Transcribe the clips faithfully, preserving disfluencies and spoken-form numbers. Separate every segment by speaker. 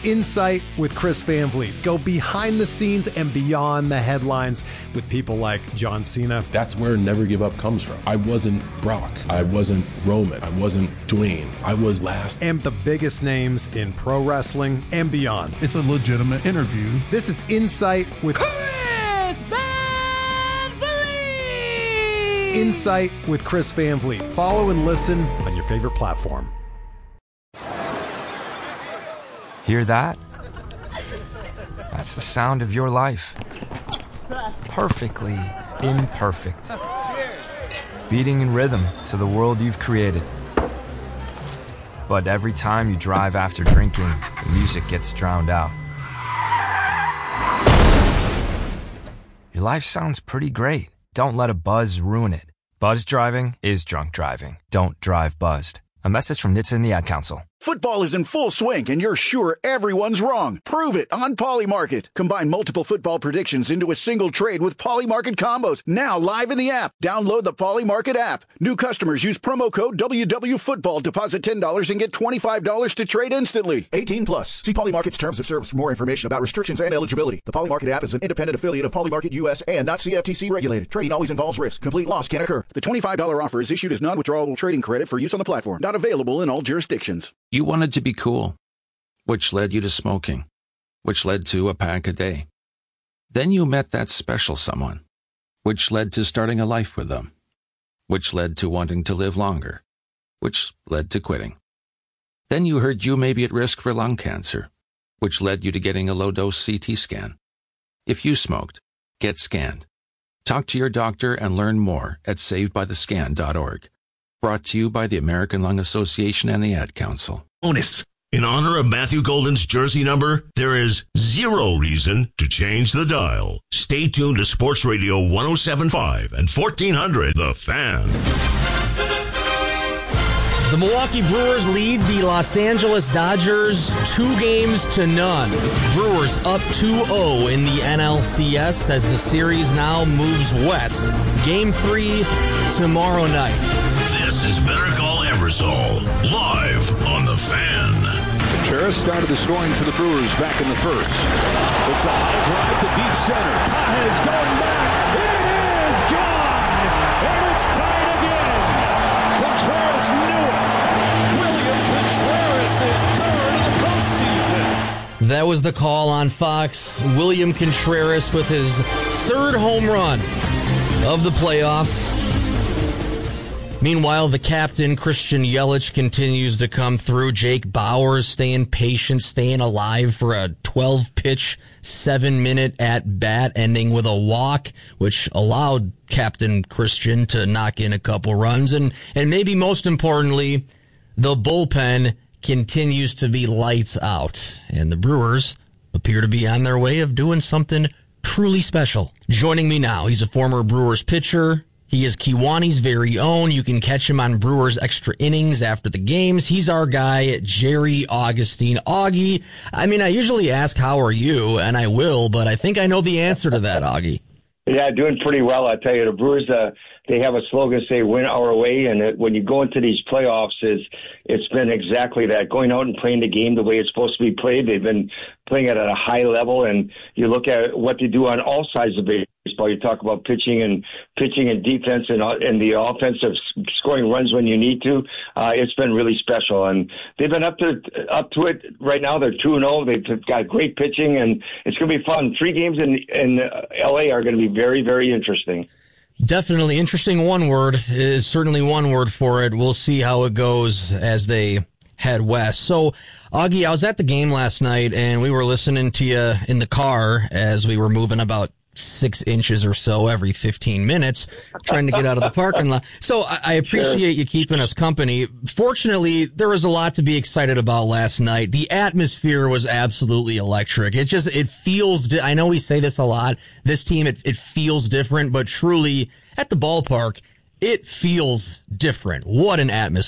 Speaker 1: Insight with Chris Van Vliet. Go behind the scenes and beyond the headlines with people like John Cena.
Speaker 2: That's where Never Give Up comes from. I wasn't Brock. I wasn't Roman. I wasn't Dwayne. I was last.
Speaker 1: And the biggest names in pro wrestling and beyond.
Speaker 3: It's a legitimate interview.
Speaker 1: This is Insight with
Speaker 4: Chris Van Vliet.
Speaker 1: Insight with Chris Van Vliet. Follow and listen on your favorite platform.
Speaker 5: Hear that? That's the sound of your life. Perfectly imperfect. Beating in rhythm to the world you've created. But every time you drive after drinking, the music gets drowned out. Your life sounds pretty great. Don't let a buzz ruin it. Buzz driving is drunk driving. Don't drive buzzed. A message from N H T S A and the Ad Council.
Speaker 6: Football is in full swing, and you're sure everyone's wrong. Prove it on Polymarket. Combine multiple football predictions into a single trade with Polymarket combos. Now live in the app. Download the Polymarket app. New customers use promo code W W Football. Deposit ten dollars and get twenty-five dollars to trade instantly. eighteen plus. See Polymarket's terms of service for more information about restrictions and eligibility. The Polymarket app is an independent affiliate of Polymarket U S and not C F T C regulated. Trading always involves risk. Complete loss can occur. The twenty-five dollars offer is issued as non-withdrawable trading credit for use on the platform. Not available in all jurisdictions.
Speaker 7: You wanted to be cool, which led you to smoking, which led to a pack a day. Then you met that special someone, which led to starting a life with them, which led to wanting to live longer, which led to quitting. Then you heard you may be at risk for lung cancer, which led you to getting a low-dose C T scan. If you smoked, get scanned. Talk to your doctor and learn more at saved by the scan dot org. Brought to you by the American Lung Association and the Ad Council.
Speaker 8: Bonus. In honor of Matthew Golden's jersey number, there is zero reason to change the dial. Stay tuned to Sports Radio one oh seven point five and fourteen hundred The Fan.
Speaker 9: The Milwaukee Brewers lead the Los Angeles Dodgers two games to none. Brewers up two oh in the N L C S as the series now moves west. Game three tomorrow night.
Speaker 8: This is Better Call Eversole, live on The Fan.
Speaker 10: Contreras started the scoring for the Brewers back in the first. It's a high drive to deep center. Pages going back. It is gone! And it's tied again! Contreras knew it! William Contreras is third in the postseason.
Speaker 9: That was the call on Fox. William Contreras with his third home run of the playoffs. Meanwhile, the captain, Christian Yelich, continues to come through. Jake Bauers staying patient, staying alive for a twelve-pitch, seven-minute at-bat, ending with a walk, which allowed Captain Christian to knock in a couple runs. And, and maybe most importantly, the bullpen continues to be lights out. And the Brewers appear to be on their way of doing something truly special. Joining me now, he's a former Brewers pitcher. He is Kewaunee very own. You can catch him on Brewers Extra Innings after the games. He's our guy, Jerry Augustine. Augie, I mean, I usually ask, how are you? And I will, but I think I know the answer to that, Augie.
Speaker 11: Yeah, doing pretty well. I tell you, the Brewers, uh, they have a slogan, say, win our way. And it, when you go into these playoffs, is it's been exactly that, going out and playing the game the way it's supposed to be played. They've been playing it at a high level. And you look at what they do on all sides of baseball. You talk about pitching and pitching and defense and, and the offensive scoring runs when you need to. Uh, it's been really special. And they've been up to up to it right now. They're two and oh. They've got great pitching, and it's going to be fun. Three games in, in L A are going to be very, very interesting.
Speaker 9: Definitely interesting. One word is certainly one word for it. We'll see how it goes as they head west. So, Augie, I was at the game last night, and we were listening to you in the car as we were moving about six inches or so every fifteen minutes, trying to get out of the parking lot. So I, I appreciate sure. you keeping us company. Fortunately, there was a lot to be excited about last night. The atmosphere was absolutely electric. It just, it feels, di- I know we say this a lot, this team, it, it feels different, but truly at the ballpark, it feels different. What an atmosphere.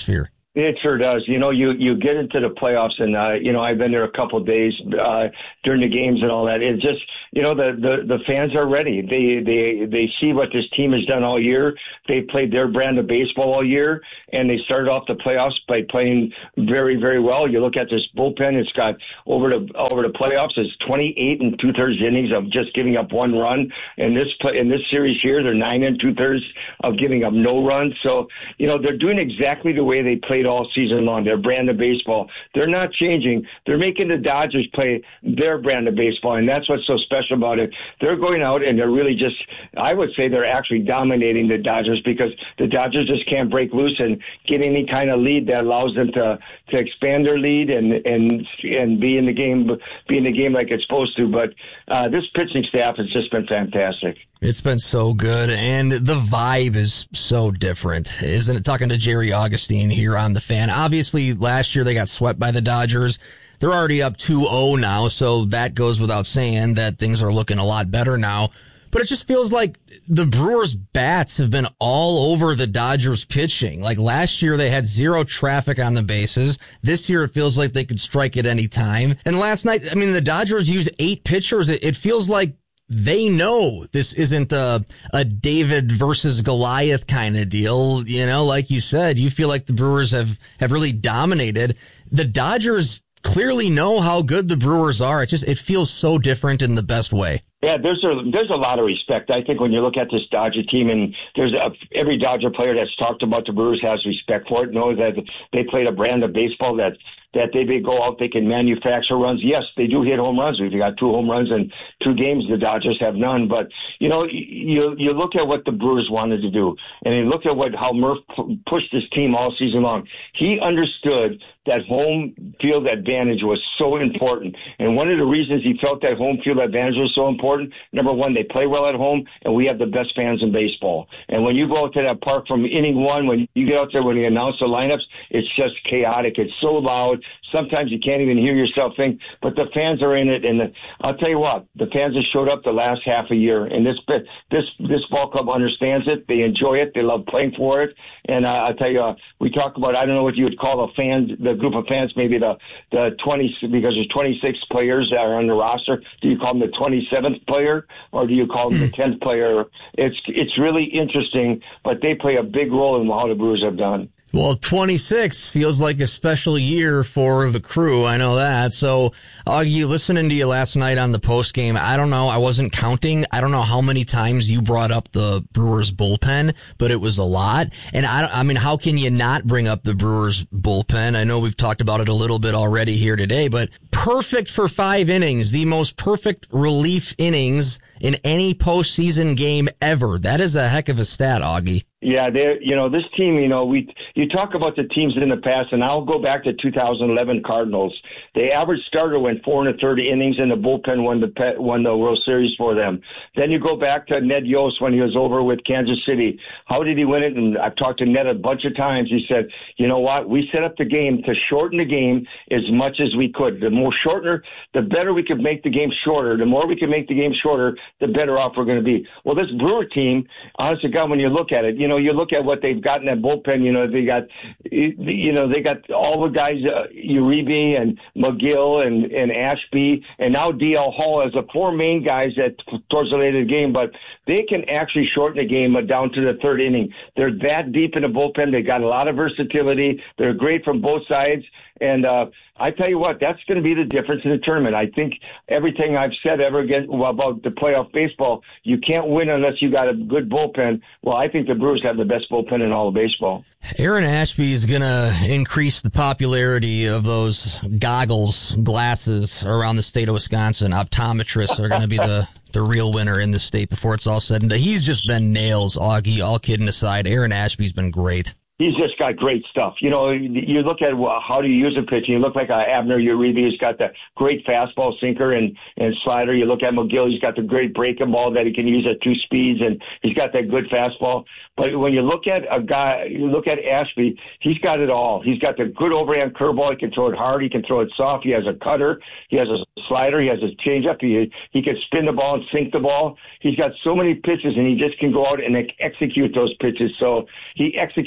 Speaker 11: It sure does. You know, you, you get into the playoffs, and, uh, you know, I've been there a couple of days uh, during the games and all that. It just, you know, the, the, the fans are ready. They, they, they see what this team has done all year. They played their brand of baseball all year, and they started off the playoffs by playing very, very well. You look at this bullpen, it's got over the, over the playoffs, it's twenty-eight and two-thirds innings of just giving up one run. In this, in this series here, they're nine and two-thirds of giving up no runs. So, you know, they're doing exactly the way they played all season long, their brand of baseball. They're not changing. They're making the Dodgers play their brand of baseball, and that's what's so special about it. They're going out and they're really just, I would say they're actually dominating the Dodgers, because the Dodgers just can't break loose and get any kind of lead that allows them to, to expand their lead and, and, and be in the game, be in the game like it's supposed to. But uh, this pitching staff has just been fantastic.
Speaker 9: It's been so good, and the vibe is so different, isn't it? Talking to Jerry Augustine here on The Fan. Obviously, last year they got swept by the Dodgers. They're already up two oh now, so that goes without saying that things are looking a lot better now. But it just feels like the Brewers' bats have been all over the Dodgers' pitching. Like last year, they had zero traffic on the bases. This year, it feels like they could strike at any time. And last night, I mean, the Dodgers used eight pitchers. It, it feels like they know this isn't a, a David versus Goliath kind of deal. You know, like you said, you feel like the Brewers have, have really dominated. The Dodgers clearly know how good the Brewers are. It just, it feels so different in the best way.
Speaker 11: Yeah, there's a there's a lot of respect. I think when you look at this Dodger team, and there's a, every Dodger player that's talked about the Brewers has respect for it, knows that they played a brand of baseball that that they, they go out, they can manufacture runs. Yes, they do hit home runs. We've got two home runs in two games. The Dodgers have none. But, you know, you you look at what the Brewers wanted to do, and you look at what how Murph pushed this team all season long. He understood that home field advantage was so important. And one of the reasons he felt that home field advantage was so important, number one, they play well at home, and we have the best fans in baseball. And when you go out to that park from inning one, when you get out there, when you announce the lineups, it's just chaotic. It's so loud. Sometimes you can't even hear yourself think, but the fans are in it. And the, I'll tell you what, the fans have showed up the last half a year, and this this this ball club understands it. They enjoy it. They love playing for it. And uh, I'll tell you, uh, we talk about, I don't know what you would call a fan, the group of fans, maybe the, the twenty, because there's twenty-six players that are on the roster. Do you call them the twenty-seventh player, or do you call them the tenth player? It's, it's really interesting, but they play a big role in how the Brewers have done.
Speaker 9: Well, twenty-six feels like a special year for the crew. I know that. So, Augie, listening to you last night on the post game, I don't know. I wasn't counting. I don't know how many times you brought up the Brewers bullpen, but it was a lot. And I, I mean, how can you not bring up the Brewers bullpen? I know we've talked about it a little bit already here today, but perfect for five innings, the most perfect relief innings in any postseason game ever. That is a heck of a stat, Augie.
Speaker 11: Yeah, they, you know, this team, you know, we you talk about the teams in the past, and I'll go back to two thousand eleven Cardinals. The average starter went four and a third innings, and the bullpen won the won the World Series for them. Then you go back to Ned Yost when he was over with Kansas City. How did he win it? And I've talked to Ned a bunch of times. He said, you know what? We set up the game to shorten the game as much as we could. The more shorter, the better we could make the game shorter. The more we can make the game shorter, the better off we're going to be. Well, this Brewer team, honest to God, when you look at it, you know, you look at what they've got in that bullpen. You know, they got, you know, they got all the guys, uh, Uribe and McGill and, and Ashby, and now D L Hall as the four main guys that towards the late of the game. But they can actually shorten the game down to the third inning. They're that deep in the bullpen. They got a lot of versatility. They're great from both sides. And uh, I tell you what, that's going to be the difference in the tournament. I think everything I've said ever again about the playoff baseball, you can't win unless you got a good bullpen. Well, I think the Brewers have the best bullpen in all of baseball.
Speaker 9: Aaron Ashby is going to increase the popularity of those goggles, glasses around the state of Wisconsin. Optometrists are going to be the, the real winner in the state before it's all said and done. He's just been nails, Augie, all kidding aside. Aaron Ashby's been great.
Speaker 11: He's just got great stuff. You know, you look at how do you use a pitch. You look like uh, Abner Uribe. He's got the great fastball, sinker, and, and slider. You look at McGill. He's got the great breaking ball that he can use at two speeds, and he's got that good fastball. But when you look at a guy, you look at Ashby, he's got it all. He's got the good overhand curveball. He can throw it hard. He can throw it soft. He has a cutter. He has a slider. He has a changeup. He he can spin the ball and sink the ball. He's got so many pitches, and he just can go out and execute those pitches. So he executes all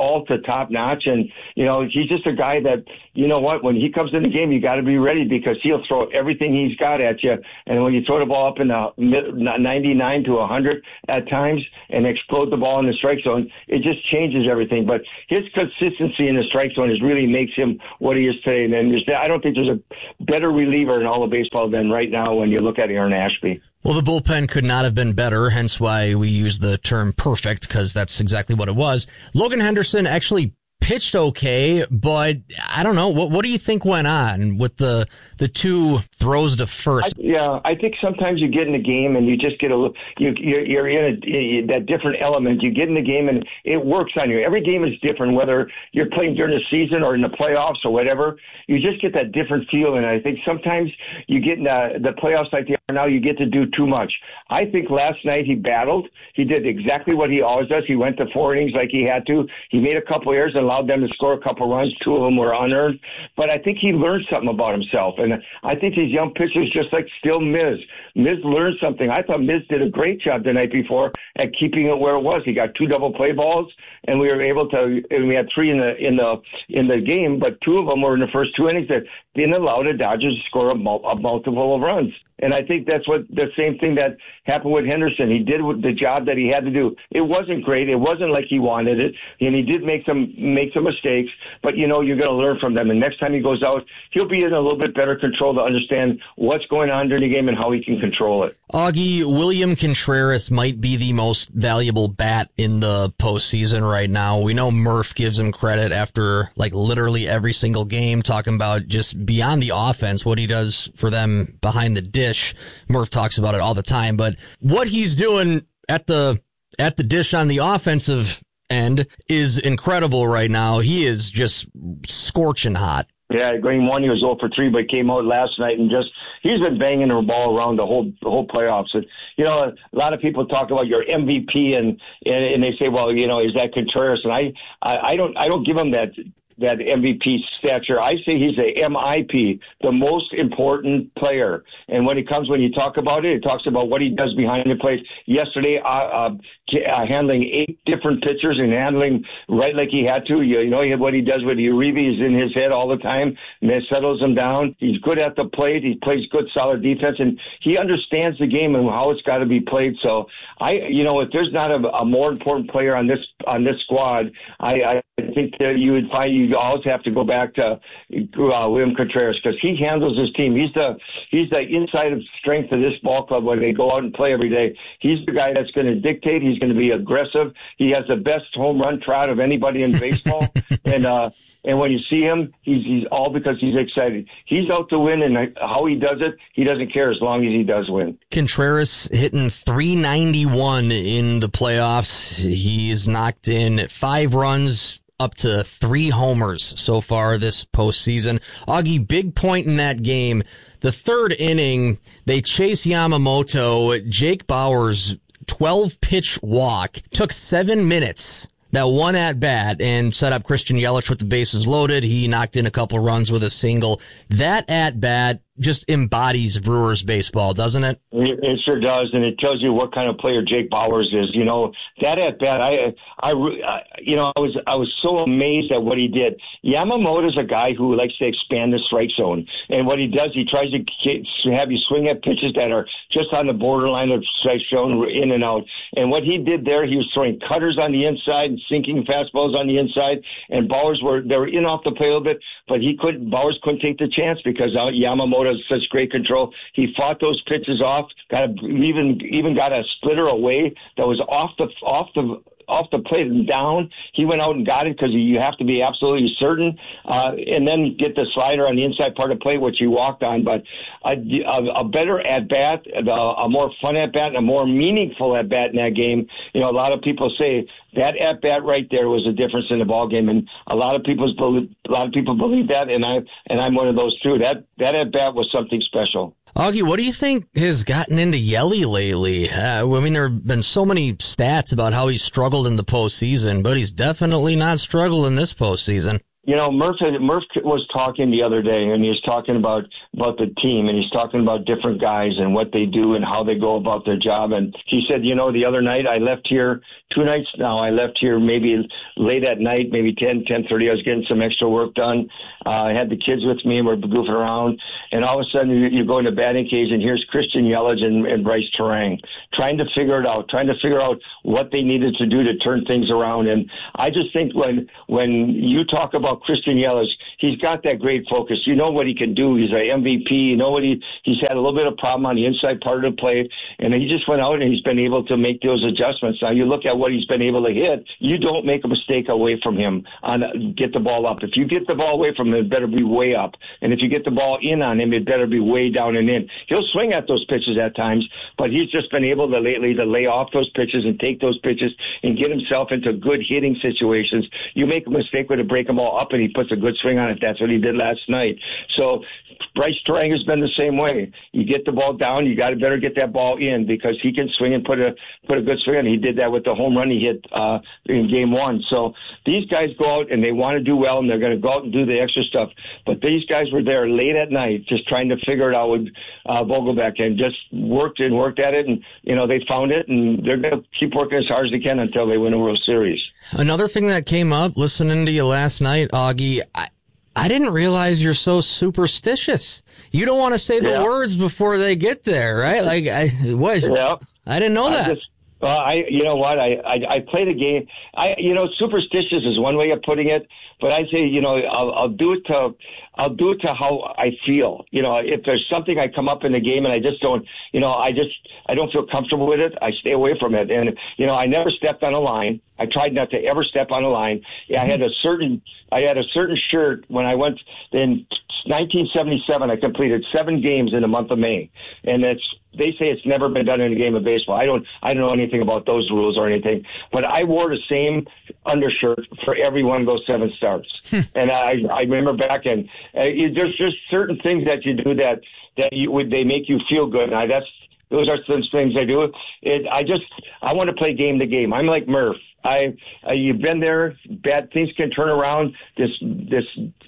Speaker 11: all to top notch. And, you know, he's just a guy that, you know what, when he comes in the game, you got to be ready because he'll throw everything he's got at you. And when you throw the ball up in the ninety-nine to one hundred at times and explode the ball in the strike zone, it just changes everything. But his consistency in the strike zone is really makes him what he is today. And there's, I don't think there's a better reliever in all of baseball than right now when you look at Aaron Ashby.
Speaker 9: Well, the bullpen could not have been better, hence why we use the term perfect, because that's exactly what it was. Logan Henderson actually pitched okay, but I don't know. What what do you think went on with the the two throws to first?
Speaker 11: I, yeah, I think sometimes you get in the game and you just get a little, you, you're, you're in a, that different element. You get in the game and it works on you. Every game is different, whether you're playing during the season or in the playoffs or whatever. You just get that different feel, and I think sometimes you get in the, the playoffs like they are now, you get to do too much. I think last night he battled. He did exactly what he always does. He went to four innings like he had to. He made a couple errors and allowed them to score a couple runs. Two of them were unearned. But I think he learned something about himself. And I think these young pitchers, just like still Miz, Miz learned something. I thought Miz did a great job the night before at keeping it where it was. He got two double play balls, and we were able to, and we had three in the in the in the game, but two of them were in the first two innings that didn't allow the Dodgers to score a, mul- a multiple of runs. And I think that's what the same thing that happened with Henderson. He did the job that he had to do. It wasn't great. It wasn't like he wanted it, and he did make some make some mistakes. But you know, you're going to learn from them. And next time he goes out, he'll be in a little bit better control to understand what's going on during the game and how he can control it.
Speaker 9: Augie, William Contreras might be the most valuable bat in the postseason right now. We know Murph gives him credit after like literally every single game, talking about just beyond the offense, what he does for them behind the dish. Murph talks about it all the time, but what he's doing at the at the dish on the offensive end is incredible right now. He is just scorching hot.
Speaker 11: Yeah, game one he was oh for three, but came out last night and just he's been banging the ball around the whole the whole playoffs. And you know, a lot of people talk about your M V P and and, and they say, well, you know, is that Contreras? And I, I I don't I don't give him that. that M V P stature. I say he's a M I P, the most important player. And when it comes, when you talk about it, it talks about what he does behind the plate. Yesterday, uh, uh, uh, handling eight different pitchers and handling right like he had to. You, you know, what he does with Uribe is in his head all the time, and that settles him down. He's good at the plate. He plays good, solid defense, and he understands the game and how it's got to be played. So I, you know, if there's not a, a more important player on this on this squad, I, I think that you would find you always have to go back to uh, William Contreras because he handles his team. He's the he's the inside of strength of this ball club when they go out and play every day. He's the guy that's going to dictate. He's going to be aggressive. He has the best home run trot of anybody in baseball. and uh, and when you see him, he's he's all because he's excited. He's out to win, and how he does it, he doesn't care as long as he does win.
Speaker 9: Contreras hitting three ninety-one in the playoffs. He's knocked in five runs, up to three homers so far this postseason. Augie, big point in that game. The third inning, they chase Yamamoto. Jake Bauers' twelve-pitch walk took seven minutes. That one at bat and set up Christian Yelich with the bases loaded. He knocked in a couple runs with a single. That at bat just embodies Brewers baseball, doesn't it?
Speaker 11: It, it sure does, and it tells you what kind of player Jake Bauers is. You know, that at bat, I, I, I, you know, I was, I was so amazed at what he did. Yamamoto's a guy who likes to expand the strike zone, and what he does, he tries to get, have you swing at pitches that are just on the borderline of strike zone, in and out. And what he did there, he was throwing cutters on the inside and sinking fastballs on the inside, and Bauers were they were in off the play a little bit, but he couldn't. Bauers couldn't take the chance because Yamamoto has such great control. He fought those pitches off, got a, even even got a splitter away that was off the off the. off the plate and down. He went out and got it because you have to be absolutely certain, uh, and then get the slider on the inside part of the plate, which he walked on. But a, a, a better at-bat, a, a more fun at-bat, and a more meaningful at-bat in that game. You know, a lot of people say that at-bat right there was a difference in the ball game, and a lot of people believe, a lot of people believe that, and I and I'm one of those too. That that at-bat was something special.
Speaker 9: Augie, what do you think has gotten into Yelly lately? Uh, I mean, there have been so many stats about how he's struggled in the postseason, but he's definitely not struggling this postseason.
Speaker 11: You know, Murph Murph was talking the other day, and he was talking about, about the team, and he's talking about different guys and what they do and how they go about their job. And he said, you know, the other night I left here, two nights now, I left here maybe late at night, maybe ten, ten thirty. I was getting some extra work done. Uh, I had the kids with me, and we're goofing around. And all of a sudden, you, you go into batting cage, and here's Christian Yelich and, and Bryce Terang trying to figure it out, trying to figure out what they needed to do to turn things around. And I just think when when you talk about Christian Yelich, he's got that great focus. You know what he can do. He's an M V P. You know what he he's had a little bit of problem on the inside part of the plate, and he just went out and he's been able to make those adjustments. Now you look at what he's been able to hit. You don't make a mistake away from him on get the ball up. If you get the ball away from him, it better be way up, and if you get the ball in on him, it better be way down and in. He'll swing at those pitches at times, but he's just been able to lately to lay off those pitches and take those pitches and get himself into good hitting situations. You make a mistake with a break them all up, and he puts a good swing on it. That's what he did last night. So Bryce Terang has been the same way. You get the ball down, you got to better get that ball in because he can swing and put a put a good swing on. He did that with the home run he hit uh, in game one. So these guys go out and they want to do well, and they're going to go out and do the extra stuff. But these guys were there late at night just trying to figure it out with uh, Vogelbach and just worked and worked at it, and you know they found it, and they're going to keep working as hard as they can until they win a World Series.
Speaker 9: Another thing that came up listening to you last night, Augie, I, I didn't realize you're so superstitious. You don't want to say the
Speaker 11: yeah.
Speaker 9: words before they get there, right? Like, I was,
Speaker 11: yeah.
Speaker 9: I didn't know
Speaker 11: I
Speaker 9: that.
Speaker 11: Just, uh, I, you know what? I, I, I played a game. I, you know, superstitious is one way of putting it, but I say, you know, I'll, I'll do it to, I'll do it to how I feel. You know, if there's something I come up in the game and I just don't, you know, I just, I don't feel comfortable with it, I stay away from it. And, you know, I never stepped on a line. I tried not to ever step on a line. I had a certain, I had a certain shirt when I went in nineteen seventy-seven. I completed seven games in the month of May, and it's they say it's never been done in a game of baseball. I don't, I don't know anything about those rules or anything, but I wore the same undershirt for every one of those seven starts. And I, I remember back and uh, you, there's just certain things that you do that that you would they make you feel good. And I, that's those are some things I do. It, I just I want to play game to game. I'm like Murph. I uh, you've been there. Bad things can turn around. This this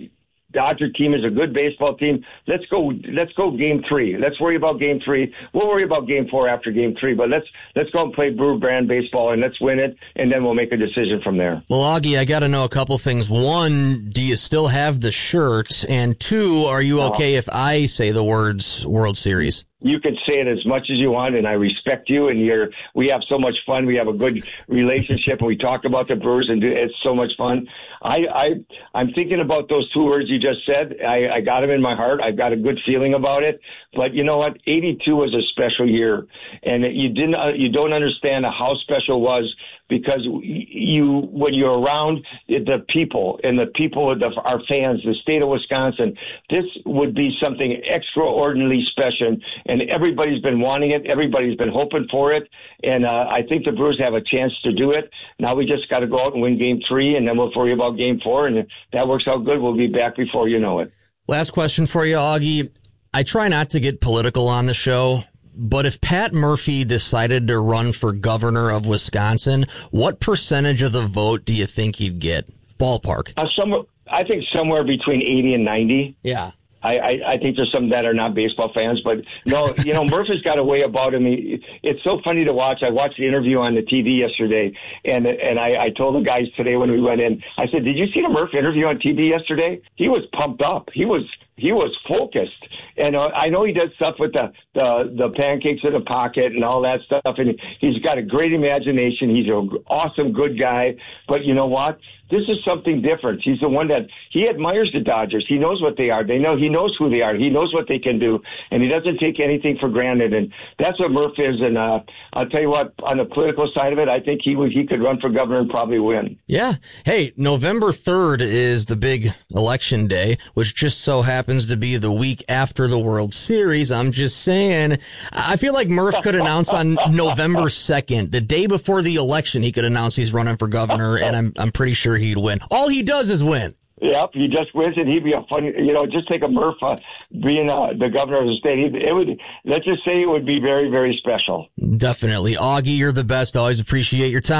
Speaker 11: Dodger team is a good baseball team. Let's go. Let's go game three. Let's worry about game three. We'll worry about game four after game three. But let's let's go and play Brewer brand baseball and let's win it, and then we'll make a decision from there.
Speaker 9: Well, Augie, I got to know a couple things. One, do you still have the shirt? And two, are you okay if I say the words World Series?
Speaker 11: You can say it as much as you want, and I respect you. And you're, we have so much fun. We have a good relationship, and we talk about the Brewers, and it's so much fun. I, I, I'm thinking about those two words you just said. I, I got them in my heart. I've got a good feeling about it. But you know what? eighty-two was a special year, and you didn't, uh, you don't understand how special it was because you, when you're around the people and the people, the, our fans, the state of Wisconsin, this would be something extraordinarily special. And everybody's been wanting it. Everybody's been hoping for it. And uh, I think the Brewers have a chance to do it. Now we just got to go out and win game three, and then we'll worry about game four. And if that works out good, we'll be back before you know it.
Speaker 9: Last question for you, Augie. I try not to get political on the show, but if Pat Murphy decided to run for governor of Wisconsin, what percentage of the vote do you think he'd get? Ballpark.
Speaker 11: Uh, somewhere, I think somewhere between eighty and ninety.
Speaker 9: Yeah.
Speaker 11: I, I, I think there's some that are not baseball fans, but no, you know, Murphy's got a way about him. He, it's so funny to watch. I watched the interview on the T V yesterday, and and I, I told the guys today when we went in, I said, "Did you see the Murphy interview on T V yesterday? He was pumped up. He was he was focused, and uh, I know he does stuff with the, the the pancakes in the pocket and all that stuff, and he's got a great imagination. He's an awesome, good guy. But you know what? This is something different. He's the one that he admires the Dodgers. He knows what they are. They know he knows who they are. He knows what they can do, and he doesn't take anything for granted. And that's what Murph is. And uh, I'll tell you what, on the political side of it, I think he would he could run for governor and probably win.
Speaker 9: Yeah. Hey, November third is the big election day, which just so happens to be the week after the World Series. I'm just saying, I feel like Murph could announce on November second, the day before the election, he could announce he's running for governor, and I'm I'm pretty sure he'd win. All he does is win.
Speaker 11: Yep, he just wins, and he'd be a funny, you know, just take a Murph uh, being uh, the governor of the state. He, it would, let's just say it would be very, very special.
Speaker 9: Definitely. Augie, you're the best. Always appreciate your time.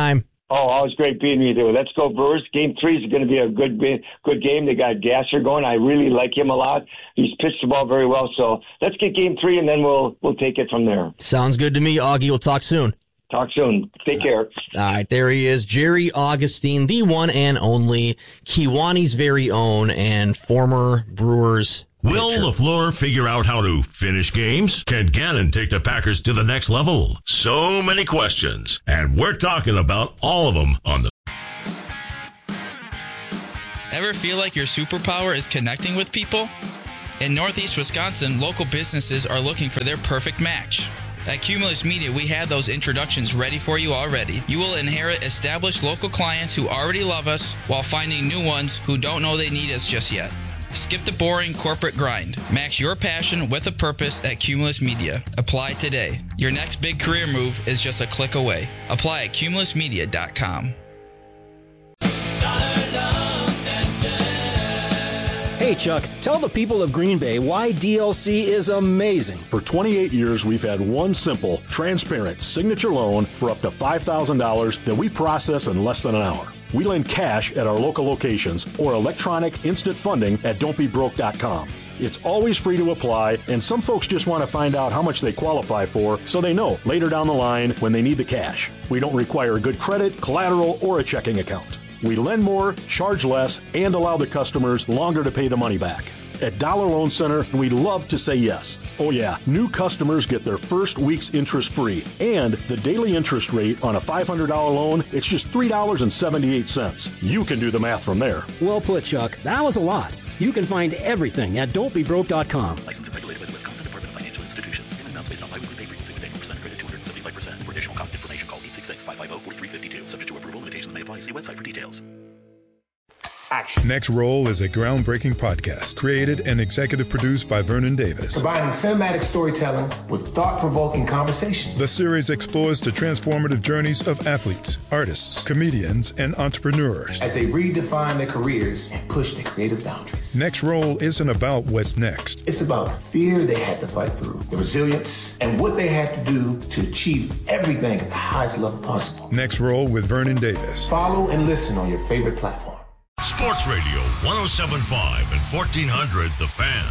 Speaker 11: Oh, always great being with you. Let's go Brewers. Game three is going to be a good good game. They got Gasser going. I really like him a lot. He's pitched the ball very well. So let's get game three, and then we'll we'll take it from there.
Speaker 9: Sounds good to me, Augie. We'll talk soon.
Speaker 11: Talk soon. Take care.
Speaker 9: All right, there he is, Jerry Augustine, the one and only Kewaunee very own and former Brewers
Speaker 8: Will
Speaker 9: pitcher.
Speaker 8: LaFleur figure out how to finish games? Can Gannon take the Packers to the next level? So many questions, and we're talking about all of them on the...
Speaker 3: Ever feel like your superpower is connecting with people? In Northeast Wisconsin, local businesses are looking for their perfect match. At Cumulus Media, we have those introductions ready for you already. You will inherit established local clients who already love us while finding new ones who don't know they need us just yet. Skip the boring corporate grind. Match your passion with a purpose at Cumulus Media. Apply today. Your next big career move is just a click away. Apply at cumulus media dot com.
Speaker 12: Hey, Chuck, tell the people of Green Bay why D L C is amazing.
Speaker 13: For twenty-eight years, we've had one simple, transparent signature loan for up to five thousand dollars that we process in less than an hour. We lend cash at our local locations or electronic instant funding at don't be broke dot com. It's always free to apply, and some folks just want to find out how much they qualify for so they know later down the line when they need the cash. We don't require good credit, collateral, or a checking account. We lend more, charge less, and allow the customers longer to pay the money back. At Dollar Loan Center, we love to say yes. Oh yeah, new customers get their first week's interest free. And the daily interest rate on a five hundred dollars loan, it's just three dollars and seventy-eight cents. You can do the math from there.
Speaker 12: Well put, Chuck. That was a lot. You can find everything at don't be broke dot com.
Speaker 14: Licensed and regulated by the Wisconsin Department of Financial Institutions. Payment amounts based on biweekly pay frequency with annual percent credit two hundred seventy-five percent. For additional cost information, call eight six six, five five zero, four three five two. Subject to approval, limitations may apply. See website for details.
Speaker 15: Action. Next Roll is a groundbreaking podcast created and executive produced by Vernon Davis.
Speaker 16: Combining cinematic storytelling with thought-provoking conversations.
Speaker 15: The series explores the transformative journeys of athletes, artists, comedians, and entrepreneurs
Speaker 16: as they redefine their careers and push their creative boundaries.
Speaker 15: Next Roll isn't about what's next.
Speaker 16: It's about the fear they had to fight through, the resilience, and what they had to do to achieve everything at the highest level possible.
Speaker 15: Next Roll with Vernon Davis.
Speaker 16: Follow and listen on your favorite platform.
Speaker 8: Sports Radio one oh seven point five and fourteen hundred The Fan.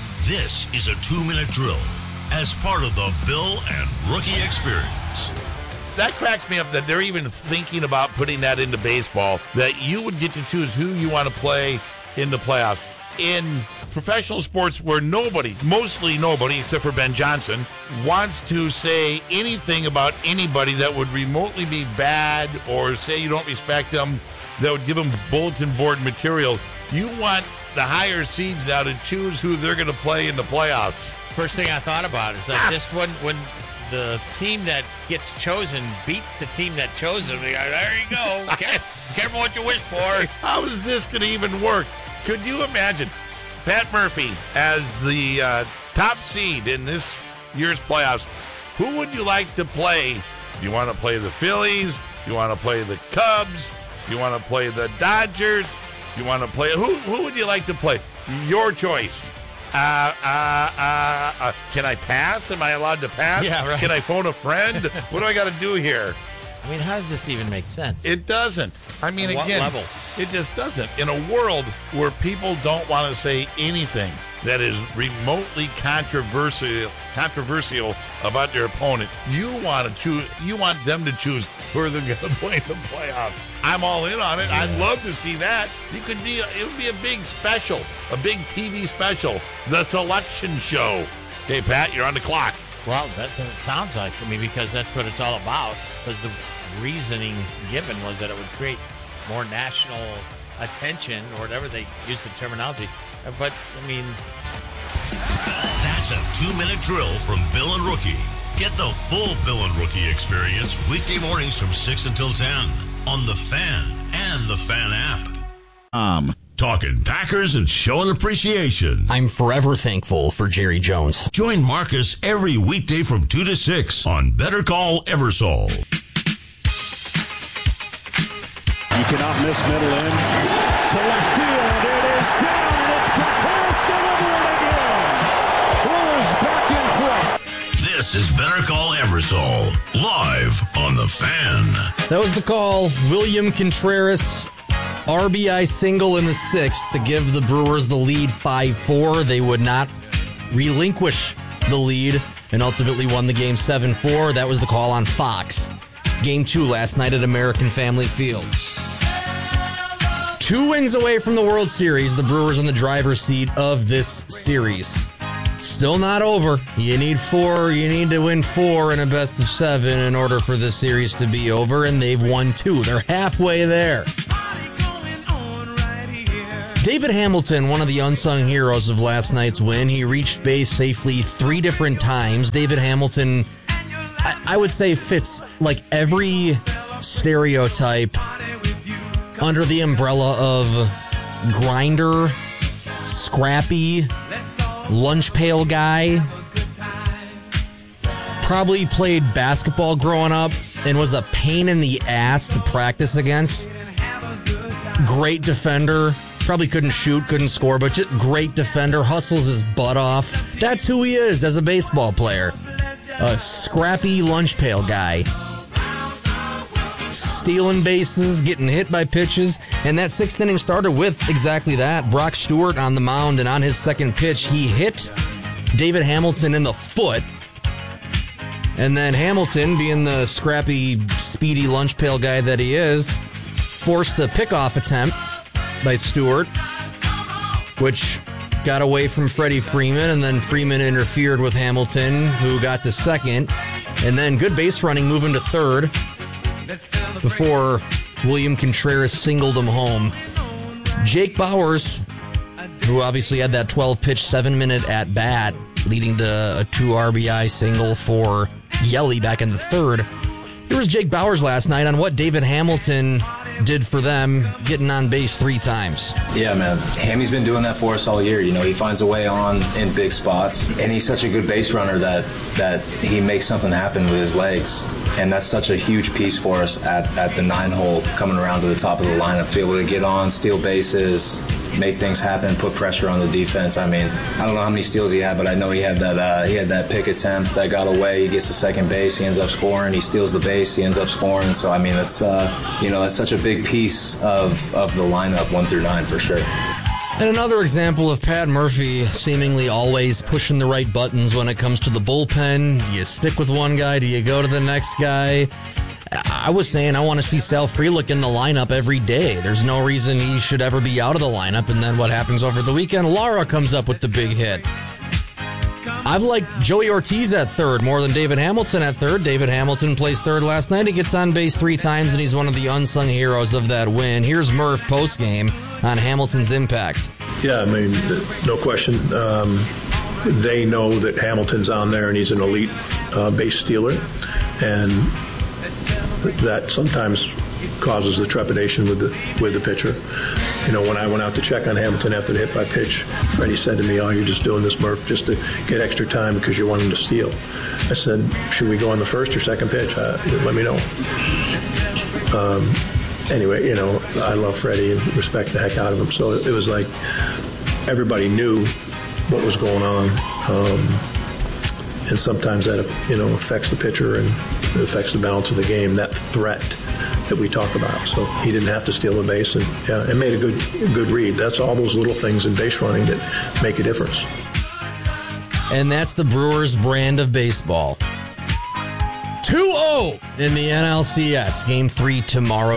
Speaker 8: This is a two-minute drill as part of the Bill and Rookie Experience.
Speaker 17: That cracks me up that they're even thinking about putting that into baseball, that you would get to choose who you want to play in the playoffs. In professional sports where nobody, mostly nobody, except for Ben Johnson, wants to say anything about anybody that would remotely be bad or say you don't respect them, that would give them bulletin board material. You want the higher seeds now to choose who they're going to play in the playoffs.
Speaker 18: First thing I thought about is that just when, when the team that gets chosen beats the team that chose them, they go, there you go. Careful what you wish for.
Speaker 17: How is this going to even work? Could you imagine Pat Murphy as the uh, top seed in this year's playoffs? Who would you like to play? Do you want to play the Phillies? Do you want to play the Cubs? You want to play the Dodgers? You want to play... Who Who would you like to play? Your choice. Uh, uh, uh, uh, can I pass? Am I allowed to pass?
Speaker 18: Yeah, right.
Speaker 17: Can I phone a friend? What do I got to do here?
Speaker 18: I mean, how does this even make sense?
Speaker 17: It doesn't. I mean,
Speaker 18: At what
Speaker 17: again,
Speaker 18: level?
Speaker 17: It just doesn't. In a world where people don't want to say anything that is remotely controversial controversial about their opponent, you want to choose. You want them to choose who they're going to play in the playoffs. I'm all in on it. Yeah. I'd love to see that. You could be. A, it would be a big special, a big T V special, the selection show. Okay, Pat, you're on the clock.
Speaker 18: Well, that, that sounds like, I mean, because that's what it's all about. Because the reasoning given was that it would create more national attention, or whatever they use the terminology. But, I mean...
Speaker 8: That's a two-minute drill from Bill and Rookie. Get the full Bill and Rookie experience weekday mornings from six until ten on The Fan and The Fan app.
Speaker 6: Um...
Speaker 8: Talking Packers and showing appreciation.
Speaker 9: I'm forever thankful for Jerry Jones.
Speaker 8: Join Marcus every weekday from two to six on Better Call Eversol.
Speaker 10: You cannot miss middle in. To left field. It is down. And it's Contreras delivering again. Brewers back in front.
Speaker 8: This is Better Call Eversole, live on The Fan.
Speaker 9: That was the call. William Contreras, R B I single in the sixth to give the Brewers the lead five four. They would not relinquish the lead and ultimately won the game seven four. That was the call on Fox. Game two last night at American Family Field. Two wins away from the World Series, the Brewers in the driver's seat of this series. Still not over. You need four. You need to win four in a best of seven in order for this series to be over, and they've won two. They're halfway there. David Hamilton, one of the unsung heroes of last night's win. He reached base safely three different times. David Hamilton, I, I would say, fits like every stereotype under the umbrella of grinder, scrappy, lunch pail guy. Probably played basketball growing up and was a pain in the ass to practice against. Great defender. Probably couldn't shoot, couldn't score, but just great defender. Hustles his butt off. That's who he is as a baseball player. A scrappy lunch pail guy. Stealing bases, getting hit by pitches, and that sixth inning started with exactly that. Brock Stewart on the mound, and on his second pitch, he hit David Hamilton in the foot. And then Hamilton, being the scrappy, speedy lunch pail guy that he is, forced the pickoff attempt by Stewart, which got away from Freddie Freeman, and then Freeman interfered with Hamilton, who got to second, and then good base running moving to third before William Contreras singled him home. Jake Bauers, who obviously had that twelve-pitch, seven-minute at-bat, leading to a two R B I single for Yelly back in the third. Here was Jake Bauers last night on what David Hamilton did for them, getting on base three times.
Speaker 19: Yeah, man. Hammy's been doing that for us all year. You know, he finds a way on in big spots, and he's such a good base runner that that he makes something happen with his legs. And that's such a huge piece for us at, at the nine hole, coming around to the top of the lineup, to be able to get on, steal bases, make things happen, put pressure on the defense. I mean, I don't know how many steals he had, but I know he had that uh, he had that pick attempt that got away. He gets to second base, he ends up scoring. He steals the base, he ends up scoring. So I mean, that's uh, you know, that's such a big piece of of the lineup, one through nine for sure.
Speaker 9: And another example of Pat Murphy seemingly always pushing the right buttons when it comes to the bullpen. Do you stick with one guy? Do you go to the next guy? I was saying I want to see Sal Frelick in the lineup every day. There's no reason he should ever be out of the lineup. And then what happens over the weekend? Lara comes up with the big hit. I've liked Joey Ortiz at third more than David Hamilton at third. David Hamilton plays third last night. He gets on base three times, and he's one of the unsung heroes of that win. Here's Murph postgame on Hamilton's impact.
Speaker 20: Yeah, I mean, no question. Um, they know that Hamilton's on there, and he's an elite uh, base stealer. And that sometimes causes the trepidation with the with the pitcher. You know, when I went out to check on Hamilton after the hit by pitch, Freddie said to me, "Oh, you're just doing this, Murph, just to get extra time because you want him to steal." I said, "Should we go on the first or second pitch? Uh, let me know." Um, anyway, you know, I love Freddie and respect the heck out of him. So it was like everybody knew what was going on. Um, and sometimes that, you know, affects the pitcher and it affects the balance of the game, that threat that we talk about. So he didn't have to steal a base, and yeah, it made a good good read. That's all those little things in base running that make a difference.
Speaker 9: And that's the Brewers' brand of baseball. two oh in the N L C S. Game three tomorrow.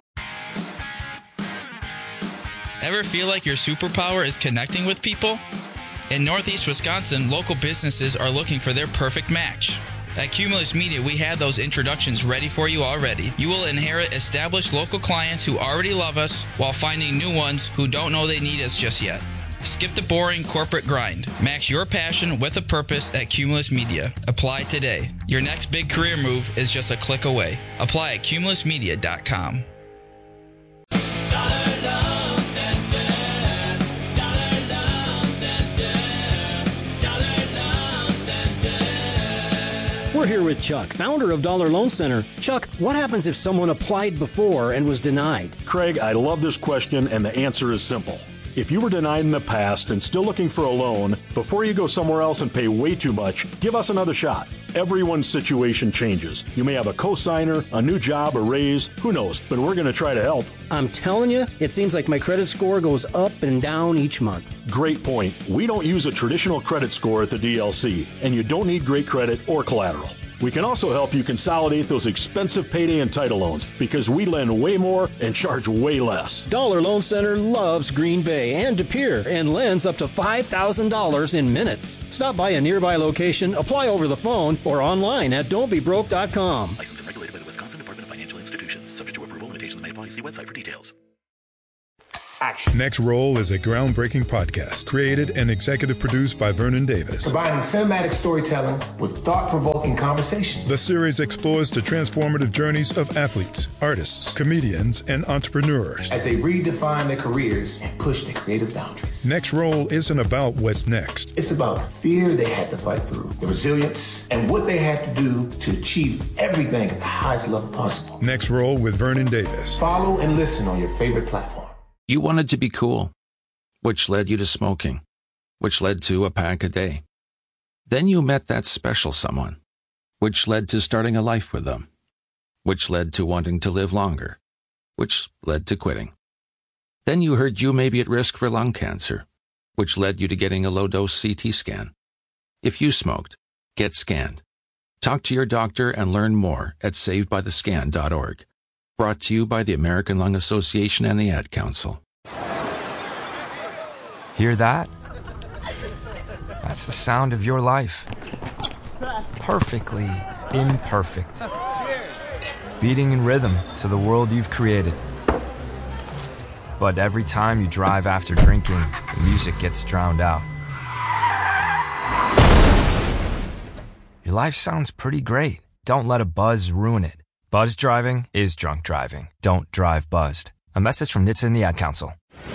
Speaker 3: Ever feel like your superpower is connecting with people? In Northeast Wisconsin, local businesses are looking for their perfect match. At Cumulus Media, we have those introductions ready for you already. You will inherit established local clients who already love us while finding new ones who don't know they need us just yet. Skip the boring corporate grind. Match your passion with a purpose at Cumulus Media. Apply today. Your next big career move is just a click away. Apply at cumulus media dot com.
Speaker 12: We're here with Chuck, founder of Dollar Loan Center. Chuck, what happens if someone applied before and was denied?
Speaker 13: Craig, I love this question, and the answer is simple. If you were denied in the past and still looking for a loan, before you go somewhere else and pay way too much, give us another shot. Everyone's situation changes. You may have a cosigner, a new job, a raise, who knows, but we're going to try to help.
Speaker 12: I'm telling you, it seems like my credit score goes up and down each month.
Speaker 13: Great point. We don't use a traditional credit score at the D L C, and you don't need great credit or collateral. We can also help you consolidate those expensive payday and title loans because we lend way more and charge way less.
Speaker 12: Dollar Loan Center loves Green Bay and De Pere and lends up to five thousand dollars in minutes. Stop by a nearby location, apply over the phone, or online at don't be broke dot com.
Speaker 14: Licensed and regulated by the Wisconsin Department of Financial Institutions. Subject to approval, limitations may apply. See website for details.
Speaker 15: Next Roll is a groundbreaking podcast created and executive produced by Vernon Davis.
Speaker 16: Combining cinematic storytelling with thought-provoking conversations.
Speaker 15: The series explores the transformative journeys of athletes, artists, comedians, and entrepreneurs
Speaker 16: as they redefine their careers and push their creative boundaries.
Speaker 15: Next Roll isn't about what's next.
Speaker 16: It's about the fear they had to fight through, the resilience, and what they had to do to achieve everything at the highest level possible.
Speaker 15: Next Roll with Vernon Davis.
Speaker 16: Follow and listen on your favorite platform.
Speaker 7: You wanted to be cool, which led you to smoking, which led to a pack a day. Then you met that special someone, which led to starting a life with them, which led to wanting to live longer, which led to quitting. Then you heard you may be at risk for lung cancer, which led you to getting a low-dose C T scan. If you smoked, get scanned. Talk to your doctor and learn more at saved by the scan dot org. Brought to you by the American Lung Association and the Ad Council.
Speaker 5: Hear that? That's the sound of your life. Perfectly imperfect. Beating in rhythm to the world you've created. But every time you drive after drinking, the music gets drowned out. Your life sounds pretty great. Don't let a buzz ruin it. Buzz driving is drunk driving. Don't drive buzzed. A message from N H T S A and the Ad Council.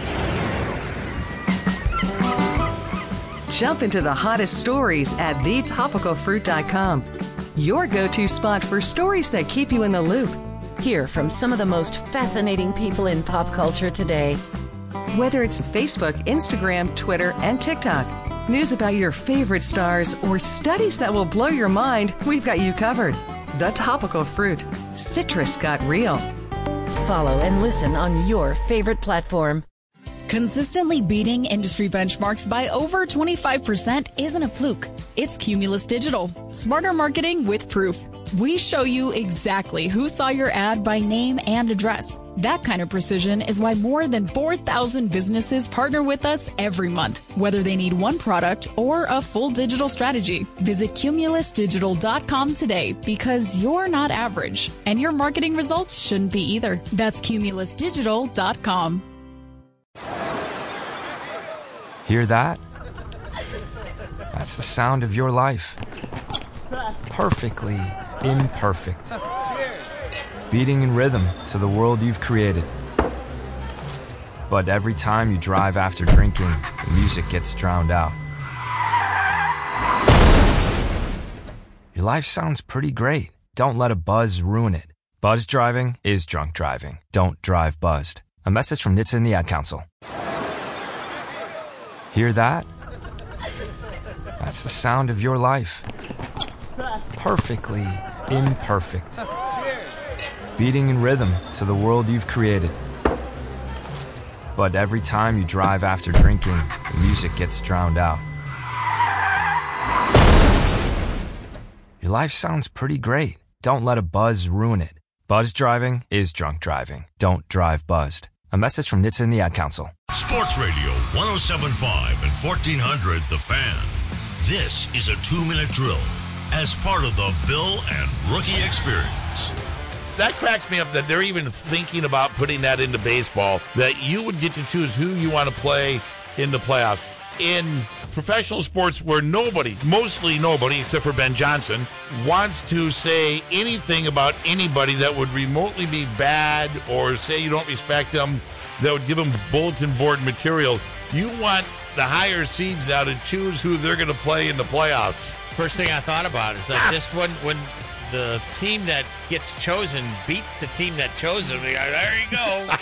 Speaker 21: Jump into the hottest stories at the topical fruit dot com. Your go-to spot for stories that keep you in the loop.
Speaker 22: Hear from some of the most fascinating people in pop culture today.
Speaker 21: Whether it's Facebook, Instagram, Twitter, and TikTok, news about your favorite stars, or studies that will blow your mind, we've got you covered. The Topical Fruit. Citrus got real.
Speaker 22: Follow and listen on your favorite platform.
Speaker 23: Consistently beating industry benchmarks by over twenty-five percent isn't a fluke. It's Cumulus Digital. Smarter marketing with proof. We show you exactly who saw your ad by name and address. That kind of precision is why more than four thousand businesses partner with us every month, whether they need one product or a full digital strategy. Visit cumulus digital dot com today because you're not average, and your marketing results shouldn't be either. That's cumulus digital dot com.
Speaker 5: Hear that? That's the sound of your life. Perfectly imperfect. Beating in rhythm to the world you've created. But every time you drive after drinking, the music gets drowned out. Your life sounds pretty great. Don't let a buzz ruin it. Buzz driving is drunk driving. Don't drive buzzed. A message from N H T S A and the Ad Council. Hear that? That's the sound of your life. Perfectly imperfect. Beating in rhythm to the world you've created. But every time you drive after drinking, the music gets drowned out. Your life sounds pretty great. Don't let a buzz ruin it. Buzz driving is drunk driving. Don't drive buzzed. A message from N H T S A and the Ad Council.
Speaker 8: Sports Radio one oh seven point five and fourteen hundred The Fan. This is a two-minute drill as part of the Bill and Rookie Experience.
Speaker 17: That cracks me up that they're even thinking about putting that into baseball, that you would get to choose who you want to play in the playoffs. In professional sports where nobody, mostly nobody, except for Ben Johnson, wants to say anything about anybody that would remotely be bad or say you don't respect them, that would give them bulletin board material, you want the higher seeds now to choose who they're going to play in the playoffs.
Speaker 18: First thing I thought about is that just when when the team that gets chosen beats the team that chose them, they go, there you go. Okay.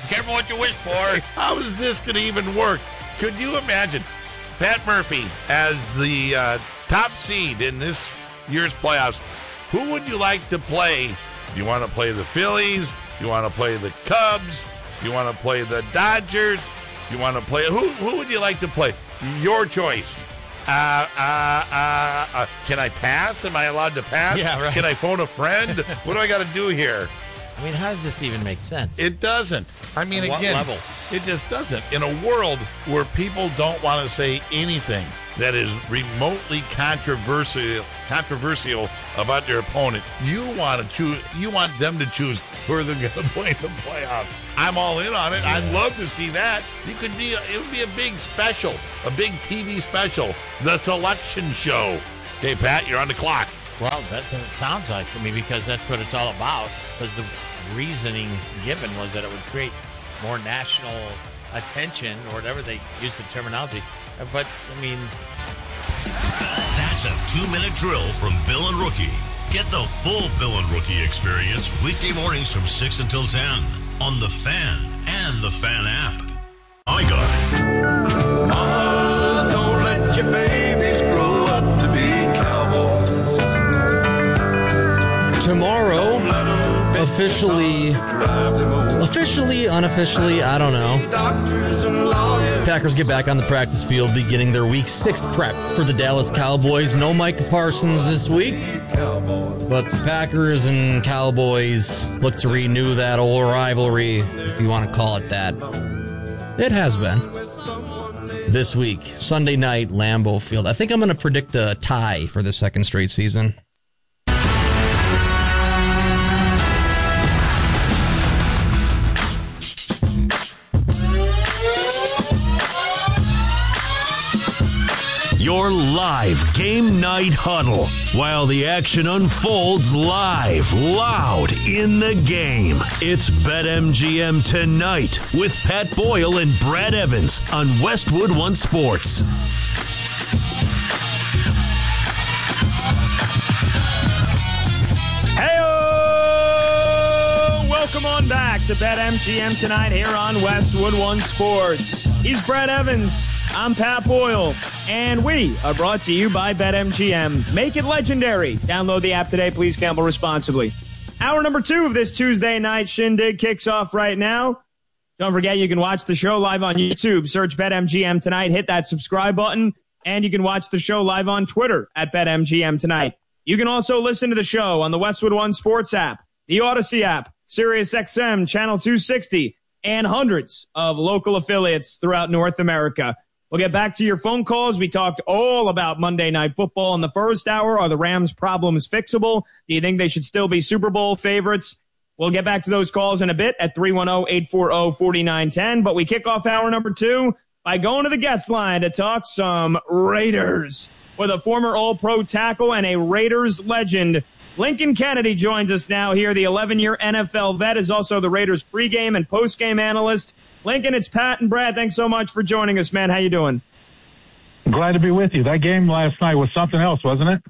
Speaker 18: Careful what you wish for.
Speaker 17: How is this going to even work? Could you imagine Pat Murphy as the uh, top seed in this year's playoffs? Who would you like to play? Do you want to play the Phillies? Do you want to play the Cubs? Do you want to play the Dodgers? Do you want to play? Who, who would you like to play? Your choice. Uh, uh, uh, uh, can I pass? Am I allowed to pass?
Speaker 18: Yeah, right.
Speaker 17: Can I phone a friend? What do I got to do here?
Speaker 18: I mean, how does this even make sense?
Speaker 17: It doesn't. I mean,
Speaker 18: At what
Speaker 17: again,
Speaker 18: level?
Speaker 17: It just doesn't. In a world where people don't want to say anything that is remotely controversial, controversial about their opponent, you want to choose. You want them to choose who they're going to play in the playoffs. I'm all in on it. Yeah. I'd love to see that. You could be. It would be a big special, a big T V special, the selection show. Okay, Pat, you're on the clock.
Speaker 18: Well, that, that sounds like to me, because that's what it's all about. Because the reasoning given was that it would create more national attention, or whatever they use the terminology. But, I mean...
Speaker 8: That's a two-minute drill from Bill and Rookie. Get the full Bill and Rookie experience weekday mornings from six until ten on The Fan and the Fan app. I got it.
Speaker 10: Mamas, don't let your babies grow up to be cowboys.
Speaker 9: Tomorrow, officially, officially, unofficially, I don't know. Packers get back on the practice field beginning their week six prep for the Dallas Cowboys. No Micah Parsons this week, but the Packers and Cowboys look to renew that old rivalry, if you want to call it that. It has been. This week, Sunday night, Lambeau Field. I think I'm going to predict a tie for the second straight season.
Speaker 1: Your live game night huddle while the action unfolds live, loud in the game. It's BetMGM Tonight with Pat Boyle and Brad Evans on Westwood One Sports.
Speaker 2: Hey-o! Welcome on back to BetMGM Tonight here on Westwood One Sports. He's Brad Evans. I'm Pat Boyle, and we are brought to you by BetMGM. Make it legendary. Download the app today. Please gamble responsibly. Hour number two of this Tuesday night shindig kicks off right now. Don't forget, you can watch the show live on YouTube. Search BetMGM Tonight. Hit that subscribe button, and you can watch the show live on Twitter at BetMGM Tonight. You can also listen to the show on the Westwood One Sports app, the Odyssey app, SiriusXM, Channel two sixty, and hundreds of local affiliates throughout North America. We'll get back to your phone calls. We talked all about Monday Night Football in the first hour. Are the Rams' problems fixable? Do you think they should still be Super Bowl favorites? We'll get back to those calls in a bit at three one zero, eight four zero, four nine one zero. But we kick off hour number two by going to the guest line to talk some Raiders with a former All-Pro tackle and a Raiders legend. Lincoln Kennedy joins us now here. The eleven-year N F L vet is also the Raiders pregame and postgame analyst. Lincoln, it's Pat and Brad. Thanks so much for joining us, man. How you doing?
Speaker 4: Glad to be with you. That game last night was something else, wasn't it?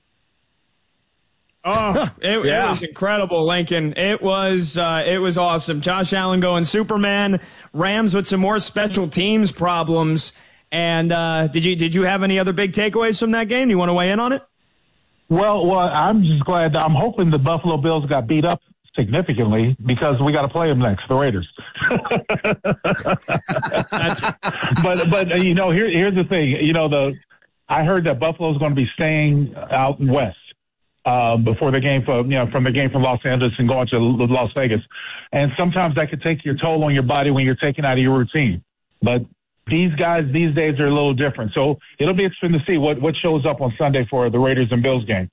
Speaker 2: Oh, it, yeah. It was incredible, Lincoln. It was uh, it was awesome. Josh Allen going Superman. Rams with some more special teams problems. And uh, did you did you have any other big takeaways from that game? Do you want to weigh in on it?
Speaker 4: Well, well, I'm just glad. I'm hoping the Buffalo Bills got beat up significantly because we got to play them next, the Raiders. but but uh, you know, here here's the thing. You know, the I heard that Buffalo's going to be staying out west um, before the game from you know from the game from Los Angeles and going to Las Vegas, and sometimes that could take your toll on your body when you're taken out of your routine. But these guys these days are a little different, so it'll be interesting to see what what shows up on Sunday for the Raiders and Bills game.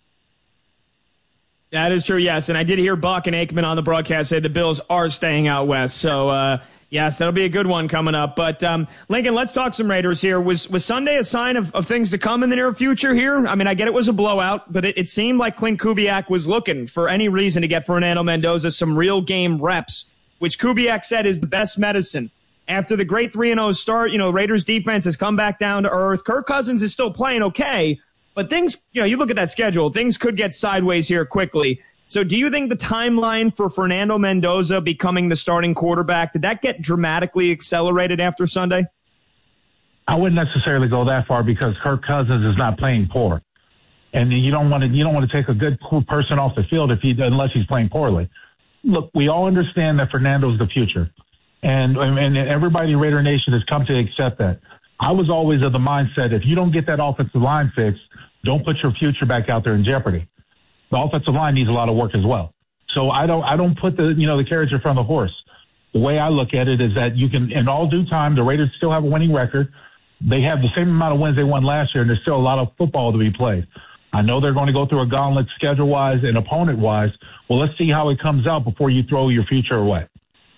Speaker 2: That is true, yes. And I did hear Buck and Aikman on the broadcast say the Bills are staying out west. So, uh, yes, that'll be a good one coming up. But, um, Lincoln, let's talk some Raiders here. Was was Sunday a sign of, of things to come in the near future here? I mean, I get it was a blowout, but it, it seemed like Clint Kubiak was looking for any reason to get Fernando Mendoza some real game reps, which Kubiak said is the best medicine. After the great three and oh start, you know, Raiders defense has come back down to earth. Kirk Cousins is still playing okay. But things, you know, you look at that schedule, things could get sideways here quickly. So do you think the timeline for Fernando Mendoza becoming the starting quarterback, did that get dramatically accelerated after Sunday?
Speaker 4: I wouldn't necessarily go that far because Kirk Cousins is not playing poor. And you don't want to you don't want to take a good person off the field if he unless he's playing poorly. Look, we all understand that Fernando's the future. And and everybody in Raider Nation has come to accept that. I was always of the mindset, if you don't get that offensive line fixed, don't put your future back out there in jeopardy. The offensive line needs a lot of work as well. So I don't I don't put the you know the carriage in front of the horse. The way I look at it is that you can, in all due time, the Raiders still have a winning record. They have the same amount of wins they won last year, and there's still a lot of football to be played. I know they're going to go through a gauntlet schedule-wise and opponent-wise. Well, let's see how it comes out before you throw your future away.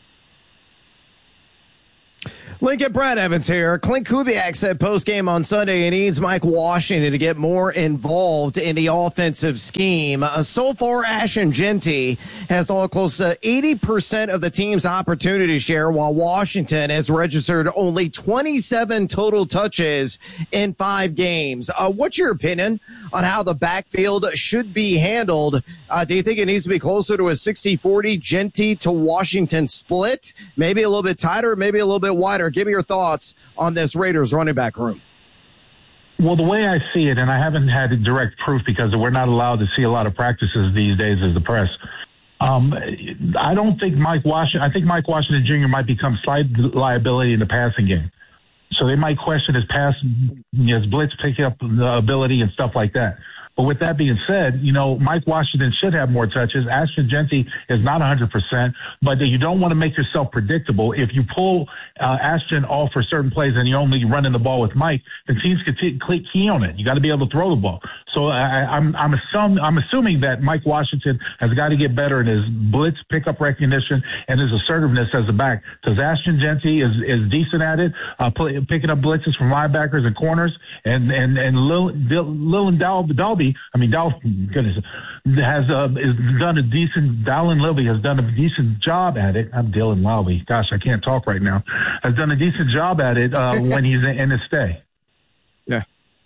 Speaker 6: Lincoln, Brad Evans here. Clint Kubiak said post-game on Sunday he needs Mike Washington to get more involved in the offensive scheme. Uh, so far, Ashton Jeanty has all close to eighty percent of the team's opportunity share, while Washington has registered only twenty-seven total touches in five games. Uh, what's your opinion on how the backfield should be handled? Uh, do you think it needs to be closer to a sixty forty Jeanty to Washington split? Maybe a little bit tighter, maybe a little bit wider. Give me your thoughts on this Raiders running back room.
Speaker 4: Well, the way I see it, and I haven't had direct proof because we're not allowed to see a lot of practices these days as the press. Um, I don't think Mike Washington, I think Mike Washington Junior might become slight liability in the passing game. So they might question his pass, his blitz pick up ability and stuff like that. But with that being said, you know, Mike Washington should have more touches. Ashton Jeanty is not one hundred percent, but you don't want to make yourself predictable. If you pull uh, Ashton off for certain plays and you're only running the ball with Mike, then teams can t- click key on it. You got to be able to throw the ball. So I, I'm I'm, assum- I'm assuming that Mike Washington has got to get better in his blitz pickup recognition and his assertiveness as a back. Because Ashton Jeanty is, is decent at it, uh, play, picking up blitzes from linebackers and corners, and and and Lil, Lil and Dal- Dalby. I mean, Dal, goodness, has uh, is done a decent. Dallin Lilby has done a decent job at it. I'm Dylan Lilby. Gosh, I can't talk right now. Has done a decent job at it uh, when he's in, in his stay.
Speaker 6: Yeah.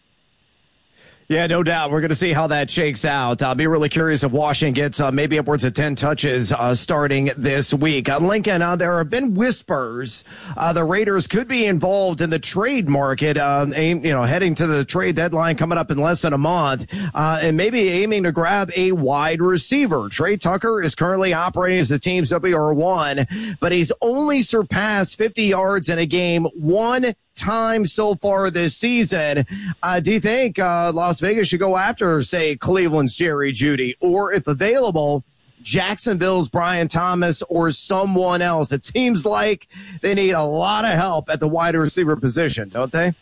Speaker 6: Yeah, no doubt. We're going to see how that shakes out. I'll be really curious if Washington gets uh, maybe upwards of ten touches uh, starting this week. Uh, Lincoln, uh, there have been whispers uh, the Raiders could be involved in the trade market, uh, aim, you know, heading to the trade deadline coming up in less than a month, uh, and maybe aiming to grab a wide receiver. Trey Tucker is currently operating as the team's W R one, but he's only surpassed fifty yards in a game one time so far this season. Uh, do you think uh, Las Vegas should go after, say, Cleveland's Jerry Jeudy, or if available, Jacksonville's Brian Thomas or someone else? It seems like they need a lot of help at the wide receiver position, don't they?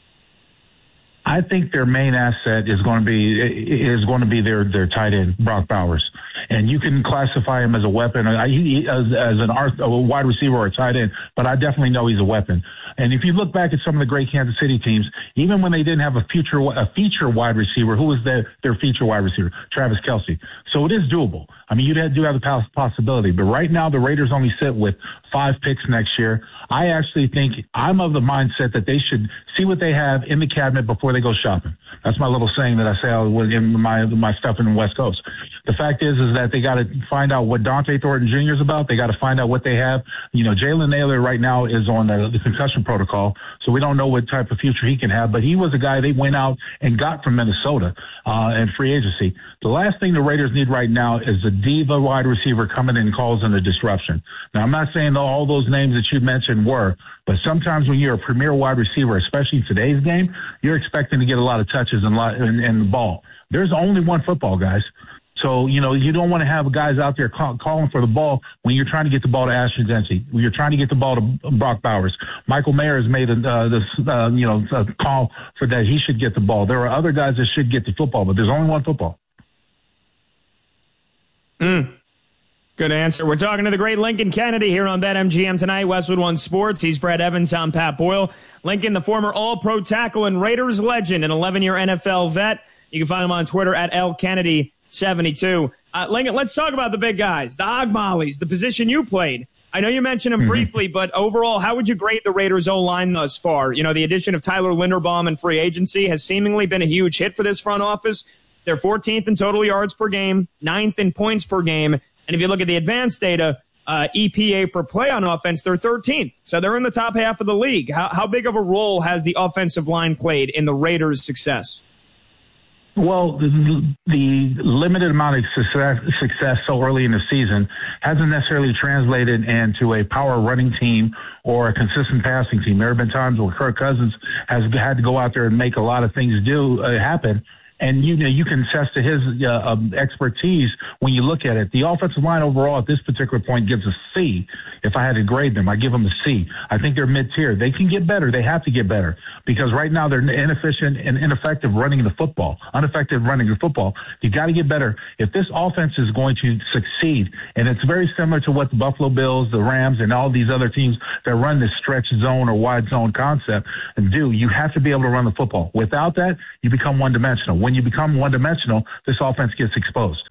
Speaker 4: I think their main asset is going to be is going to be their their tight end, Brock Bowers, and you can classify him as a weapon, I, he, as, as an a wide receiver or a tight end, but I definitely know he's a weapon. And if you look back at some of the great Kansas City teams, even when they didn't have a future a feature wide receiver, who was their their feature wide receiver? Travis Kelce. So it is doable. I mean, you do have the possibility, but right now the Raiders only sit with five picks next year. I actually think I'm of the mindset that they should see what they have in the cabinet before they go shopping. That's my little saying that I say in my my stuff in the West Coast. The fact is, is that they got to find out what Dante Thornton Junior is about. They got to find out what they have. You know, Jalen Naylor right now is on the, the concussion protocol, so we don't know what type of future he can have. But he was a guy they went out and got from Minnesota uh, in free agency. The last thing the Raiders need right now is a diva wide receiver coming in and causing a disruption. Now, I'm not saying that all those names that you mentioned were, but sometimes when you're a premier wide receiver, especially in today's game, you're expecting to get a lot of touches and, lot, and, and the ball. There's only one football, guys. So, you know, you don't want to have guys out there call, calling for the ball when you're trying to get the ball to Ashton Jeanty, when you're trying to get the ball to Brock Bowers. Michael Mayer has made a, uh, this, uh, you know, a call for that he should get the ball. There are other guys that should get the football, but there's only one football.
Speaker 2: Mm. Good answer. We're talking to the great Lincoln Kennedy here on BetMGM tonight. Westwood One Sports. He's Brad Evans. I'm Pat Boyle. Lincoln, the former All-Pro tackle and Raiders legend, an eleven-year N F L vet. You can find him on Twitter at L Kennedy seventy-two. Uh, Lincoln, let's talk about the big guys, the Ogmollies, the position you played. I know you mentioned him mm-hmm. briefly, but overall, how would you grade the Raiders O-line thus far? You know, the addition of Tyler Linderbaum in free agency has seemingly been a huge hit for this front office. They're fourteenth in total yards per game, ninth in points per game. And if you look at the advanced data, uh, E P A per play on offense, they're thirteenth. So they're in the top half of the league. How, how big of a role has the offensive line played in the Raiders' success?
Speaker 4: Well, the, the limited amount of success, success so early in the season hasn't necessarily translated into a power running team or a consistent passing team. There have been times where Kirk Cousins has had to go out there and make a lot of things do uh, happen. And, you know, you can attest to his uh, um, expertise when you look at it. The offensive line overall at this particular point gives a C. If I had to grade them, I give them a C. I think they're mid-tier. They can get better. They have to get better because right now they're inefficient and ineffective running the football, ineffective running the football. You got to get better. If this offense is going to succeed, and it's very similar to what the Buffalo Bills, the Rams, and all these other teams that run this stretch zone or wide zone concept and do, you have to be able to run the football. Without that, you become one-dimensional. When you become one-dimensional, this offense gets exposed.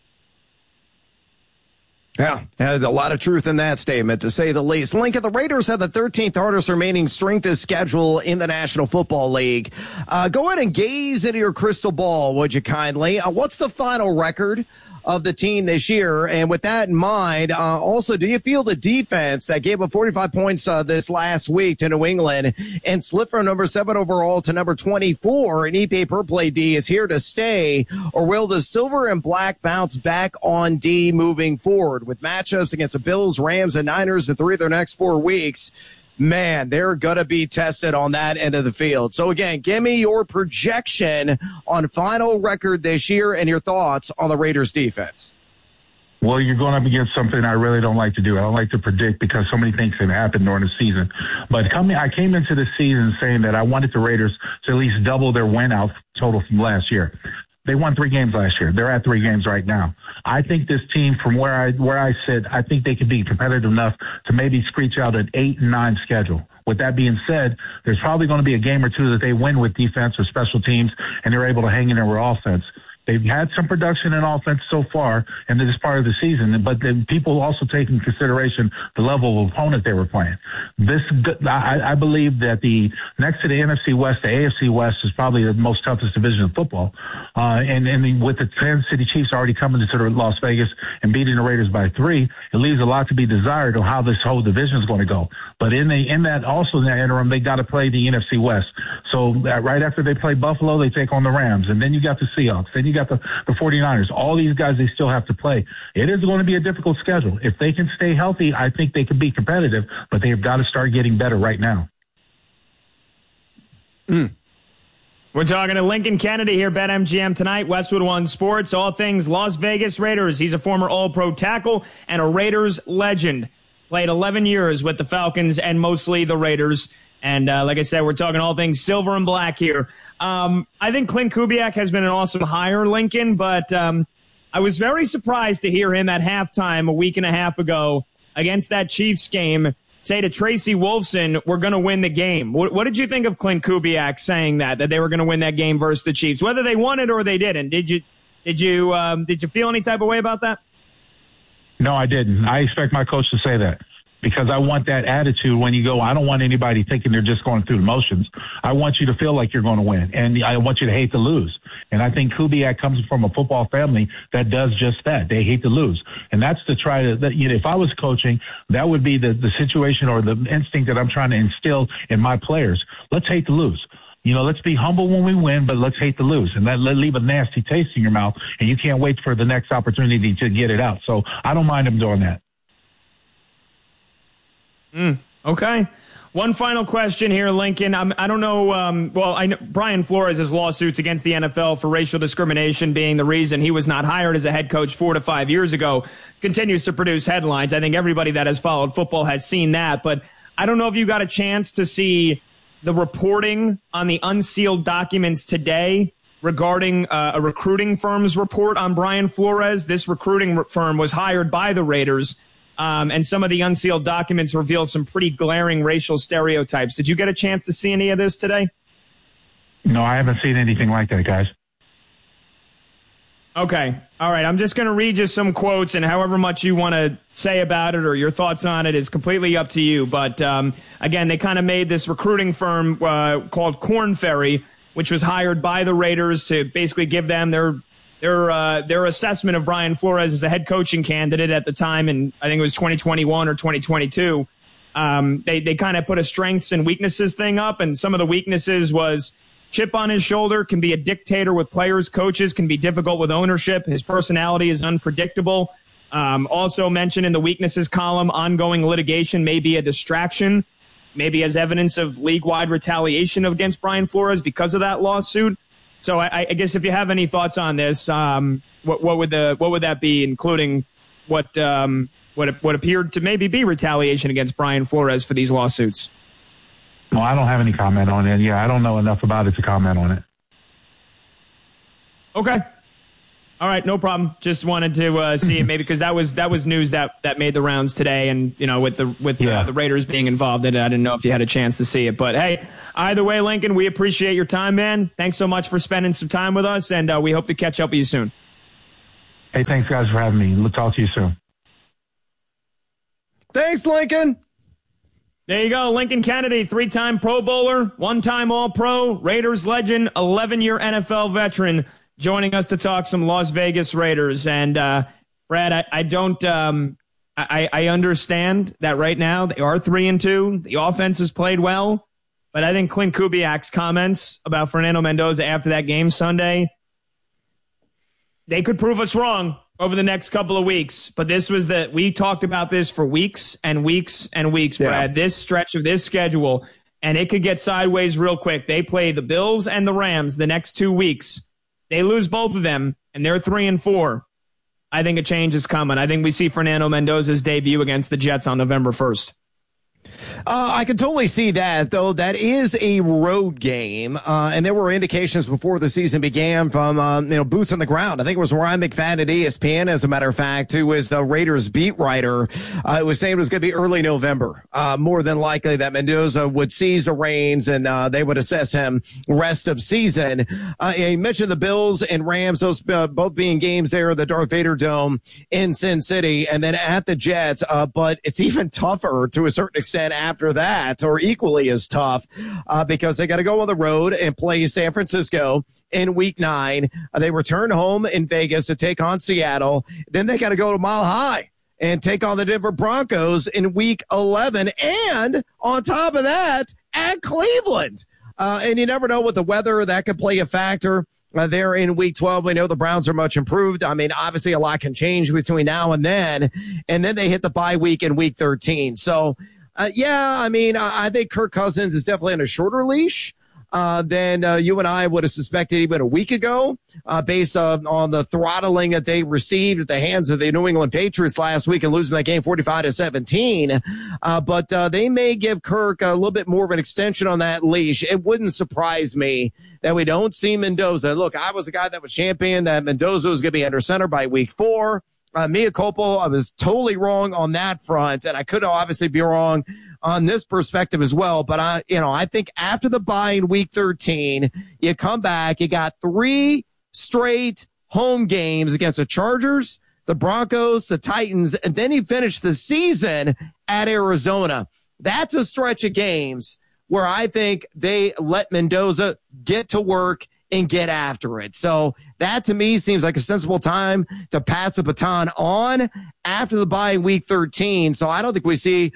Speaker 6: Yeah, had a lot of truth in that statement, to say the least. Lincoln, the Raiders have the thirteenth hardest remaining strength of schedule in the National Football League. Uh, go ahead and gaze into your crystal ball, would you kindly? Uh, what's the final record of the team this year? And with that in mind, uh, also, do you feel the defense that gave up forty-five points uh, this last week to New England and slipped from number seven overall to number twenty-four in E P A per play D is here to stay? Or will the silver and black bounce back on D moving forward with matchups against the Bills, Rams, and Niners in three of their next four weeks? Man, they're going to be tested on that end of the field. So, again, give me your projection on final record this year and your thoughts on the Raiders' defense.
Speaker 4: Well, you're going up against something I really don't like to do. I don't like to predict because so many things can happen during the season. But coming, I came into the season saying that I wanted the Raiders to at least double their win out total from last year. They won three games last year. They're at three games right now. I think this team, from where I where I sit, I think they could be competitive enough to maybe screech out an eight and nine schedule. With that being said, there's probably going to be a game or two that they win with defense or special teams, and they're able to hang in there with offense. They've had some production in offense so far in this part of the season, but then people also take into consideration the level of opponent they were playing. This, I, I believe that the next to the N F C West, the A F C West is probably the most toughest division of football. Uh, and, and with the Kansas City Chiefs already coming into Las Vegas and beating the Raiders by three, it leaves a lot to be desired on how this whole division is going to go. But in the in that also in that interim, they got to play the N F C West. So uh, right after they play Buffalo, they take on the Rams, and then you got the Seahawks, then you got the, the 49ers. All these guys, they still have to play. It is going to be a difficult schedule. If they can stay healthy, I think they can be competitive, but they've got to start getting better right now.
Speaker 2: Mm. We're talking to Lincoln Kennedy here, BetMGM tonight, Westwood One Sports, all things Las Vegas Raiders. He's a former All-Pro tackle and a Raiders legend. Played eleven years with the Falcons and mostly the Raiders. And uh, like I said, we're talking all things silver and black here. Um, I think Clint Kubiak has been an awesome hire, Lincoln, but um, I was very surprised to hear him at halftime a week and a half ago against that Chiefs game say to Tracy Wolfson, we're going to win the game. What, what did you think of Clint Kubiak saying that, that they were going to win that game versus the Chiefs, whether they won it or they didn't? Did you did you um, did you feel any type of way about that?
Speaker 4: No, I didn't. I expect my coach to say that because I want that attitude when you go. I don't want anybody thinking they're just going through the motions. I want you to feel like you're going to win, and I want you to hate to lose. And I think Kubiak comes from a football family that does just that. They hate to lose. And that's to try to, that, you know, if I was coaching, that would be the, the situation or the instinct that I'm trying to instill in my players. Let's hate to lose. You know, let's be humble when we win, but let's hate to lose. And let, let leave a nasty taste in your mouth, and you can't wait for the next opportunity to get it out. So I don't mind him doing that.
Speaker 2: Mm, okay. One final question here, Lincoln. I'm, I don't know. Um, well, I know Brian Flores' lawsuits against the N F L for racial discrimination being the reason he was not hired as a head coach four to five years ago continues to produce headlines. I think everybody that has followed football has seen that. But I don't know if you got a chance to see the reporting on the unsealed documents today regarding uh, a recruiting firm's report on Brian Flores. This recruiting firm was hired by the Raiders. Um, and some of the unsealed documents reveal some pretty glaring racial stereotypes. Did you get a chance to see any of this today?
Speaker 4: No, I haven't seen anything like that, guys.
Speaker 2: Okay. All right. I'm just going to read you some quotes, and however much you want to say about it or your thoughts on it is completely up to you. But, um, again, they kind of made this recruiting firm uh, called Korn Ferry, which was hired by the Raiders to basically give them their their uh, their assessment of Brian Flores as a head coaching candidate at the time, and I think it was twenty twenty-one or twenty twenty-two. Um, they they kind of put a strengths and weaknesses thing up, and some of the weaknesses was chip on his shoulder, can be a dictator with players, coaches, can be difficult with ownership. His personality is unpredictable. Um, also mentioned in the weaknesses column, ongoing litigation may be a distraction, maybe as evidence of league-wide retaliation against Brian Flores because of that lawsuit. So I, I guess if you have any thoughts on this, um, what, what would the what would that be, including what um, what what appeared to maybe be retaliation against Brian Flores for these lawsuits?
Speaker 4: Well, I don't have any comment on it. Yeah, I don't know enough about it to comment on it.
Speaker 2: Okay. All right, no problem. Just wanted to uh, see it maybe because that was that was news that, that made the rounds today, and you know with the with
Speaker 4: yeah.
Speaker 2: uh, the Raiders being involved in it, I didn't know if you had a chance to see it. But hey, either way, Lincoln, we appreciate your time, man. Thanks so much for spending some time with us, and uh, we hope to catch up with you soon.
Speaker 4: Hey, thanks guys for having me. We'll talk to you soon.
Speaker 6: Thanks, Lincoln.
Speaker 2: There you go, Lincoln Kennedy, three-time Pro Bowler, one-time All-Pro, Raiders legend, eleven-year N F L veteran, joining us to talk some Las Vegas Raiders. And, uh, Brad, I, I don't um, – I, I understand that right now they are three and two. The offense has played well. But I think Clint Kubiak's comments about Fernando Mendoza after that game Sunday, they could prove us wrong over the next couple of weeks. But this was the – we talked about this for weeks and weeks and weeks, yeah. Brad, this stretch of this schedule. And it could get sideways real quick. They play the Bills and the Rams the next two weeks. They lose both of them, and they're three and four. I think a change is coming. I think we see Fernando Mendoza's debut against the Jets on November first.
Speaker 6: Uh, I can totally see that, though. That is a road game, uh, and there were indications before the season began from uh, you know boots on the ground. I think it was Ryan McFadden at E S P N, as a matter of fact, who was the Raiders beat writer. Uh, was saying it was going to be early November, uh, more than likely that Mendoza would seize the reins and uh, they would assess him rest of season. Uh, he mentioned the Bills and Rams, those uh, both being games there at the Darth Vader Dome in Sin City, and then at the Jets. Uh, but it's even tougher to a certain extent after that, or equally as tough, uh, because they got to go on the road and play San Francisco in week nine. Uh, they return home in Vegas to take on Seattle. Then they got to go to Mile High and take on the Denver Broncos in week eleven. And on top of that, at Cleveland. Uh, and you never know with the weather, that could play a factor. Uh, there in week twelve, we know the Browns are much improved. I mean, obviously a lot can change between now and then. And then they hit the bye week in week thirteen. So, Uh, yeah, I mean, I, I think Kirk Cousins is definitely on a shorter leash uh, than uh, you and I would have suspected even a week ago, uh, based uh, on the throttling that they received at the hands of the New England Patriots last week and losing that game forty-five to seventeen. Uh, but uh, they may give Kirk a little bit more of an extension on that leash. It wouldn't surprise me that we don't see Mendoza. Look, I was a guy that was champion that Mendoza was going to be under center by week four. Uh, mea culpa, I was totally wrong on that front, and I could obviously be wrong on this perspective as well. But I, you know, I think after the bye in week thirteen, you come back, you got three straight home games against the Chargers, the Broncos, the Titans, and then you finish the season at Arizona. That's a stretch of games where I think they let Mendoza get to work and get after it. So that to me seems like a sensible time to pass the baton on after the bye in week thirteen. So I don't think we see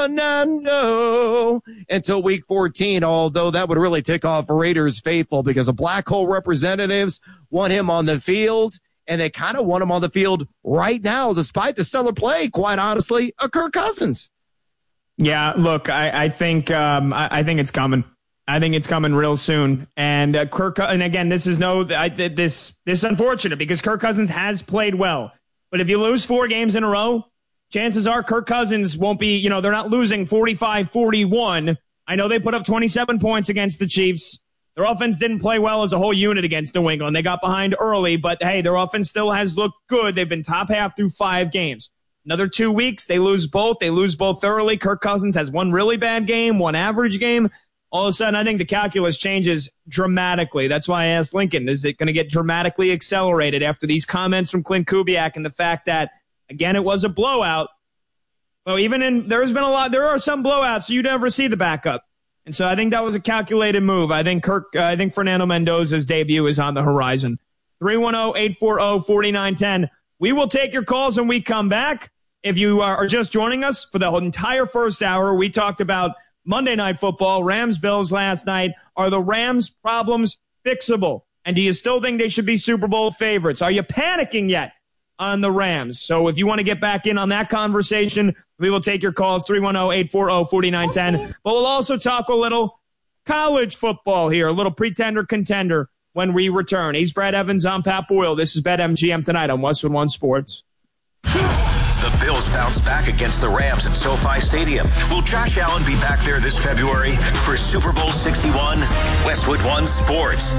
Speaker 6: Fernando until week fourteen, although that would really tick off Raiders faithful because the Black Hole representatives want him on the field, and they kind of want him on the field right now, despite the stellar play, quite honestly, of Kirk Cousins.
Speaker 2: Yeah, look, I, I think um, I, I think it's coming. I think it's coming real soon. And uh, Kirk, and again, this is no, I, this, this is unfortunate because Kirk Cousins has played well. But if you lose four games in a row, chances are Kirk Cousins won't be, you know, they're not losing forty-five forty-one. I know they put up twenty-seven points against the Chiefs. Their offense didn't play well as a whole unit against New England. They got behind early, but hey, their offense still has looked good. They've been top half through five games. Another two weeks, they lose both. They lose both thoroughly. Kirk Cousins has one really bad game, one average game. All of a sudden, I think the calculus changes dramatically. That's why I asked Lincoln, is it going to get dramatically accelerated after these comments from Clint Kubiak and the fact that, again, it was a blowout. Well, even in, there's been a lot, there are some blowouts, so you never see the backup. And so I think that was a calculated move. I think Kirk, uh, I think Fernando Mendoza's debut is on the horizon. three one zero, eight four zero, four nine one zero. We will take your calls when we come back. If you are just joining us for the entire first hour, we talked about Monday Night Football, Rams-Bills last night. Are the Rams' problems fixable? And do you still think they should be Super Bowl favorites? Are you panicking yet on the Rams? So if you want to get back in on that conversation, we will take your calls, three one zero, eight four zero, four nine one zero. But we'll also talk a little college football here, a little pretender-contender when we return. He's Brad Evans. I'm Pat Boyle. This is BetMGM tonight on Westwood One Sports.
Speaker 11: The Bills bounce back against the Rams at SoFi Stadium. Will Josh Allen be back there this February for Super Bowl sixty-one? Westwood One Sports.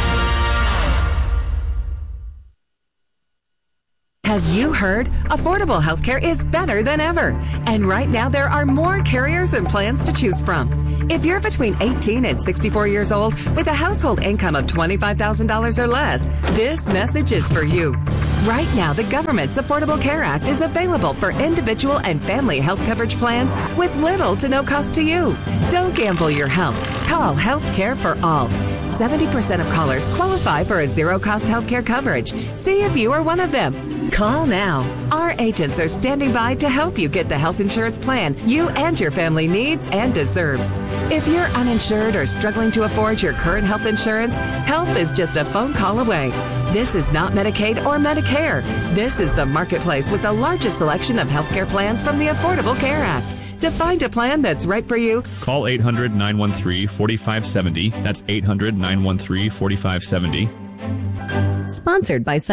Speaker 21: Have you heard? Affordable healthcare is better than ever. And right now there are more carriers and plans to choose from. If you're between eighteen and sixty-four years old with a household income of twenty-five thousand dollars or less, this message is for you. Right now, the government's Affordable Care Act is available for individual and family health coverage plans with little to no cost to you. Don't gamble your health. Call Health Care for All. seventy percent of callers qualify for a zero-cost health care coverage. See if you are one of them. Call now. Our agents are standing by to help you get the health insurance plan you and your family needs and deserves. If you're uninsured or struggling to afford your current health insurance, help is just a phone call away. This is not Medicaid or Medicare. This is the marketplace with the largest selection of healthcare plans from the Affordable Care Act. To find a plan that's right for you,
Speaker 19: call eight hundred, nine one three, four five seven zero. That's eight hundred, nine one three, four five seven zero.
Speaker 21: Sponsored by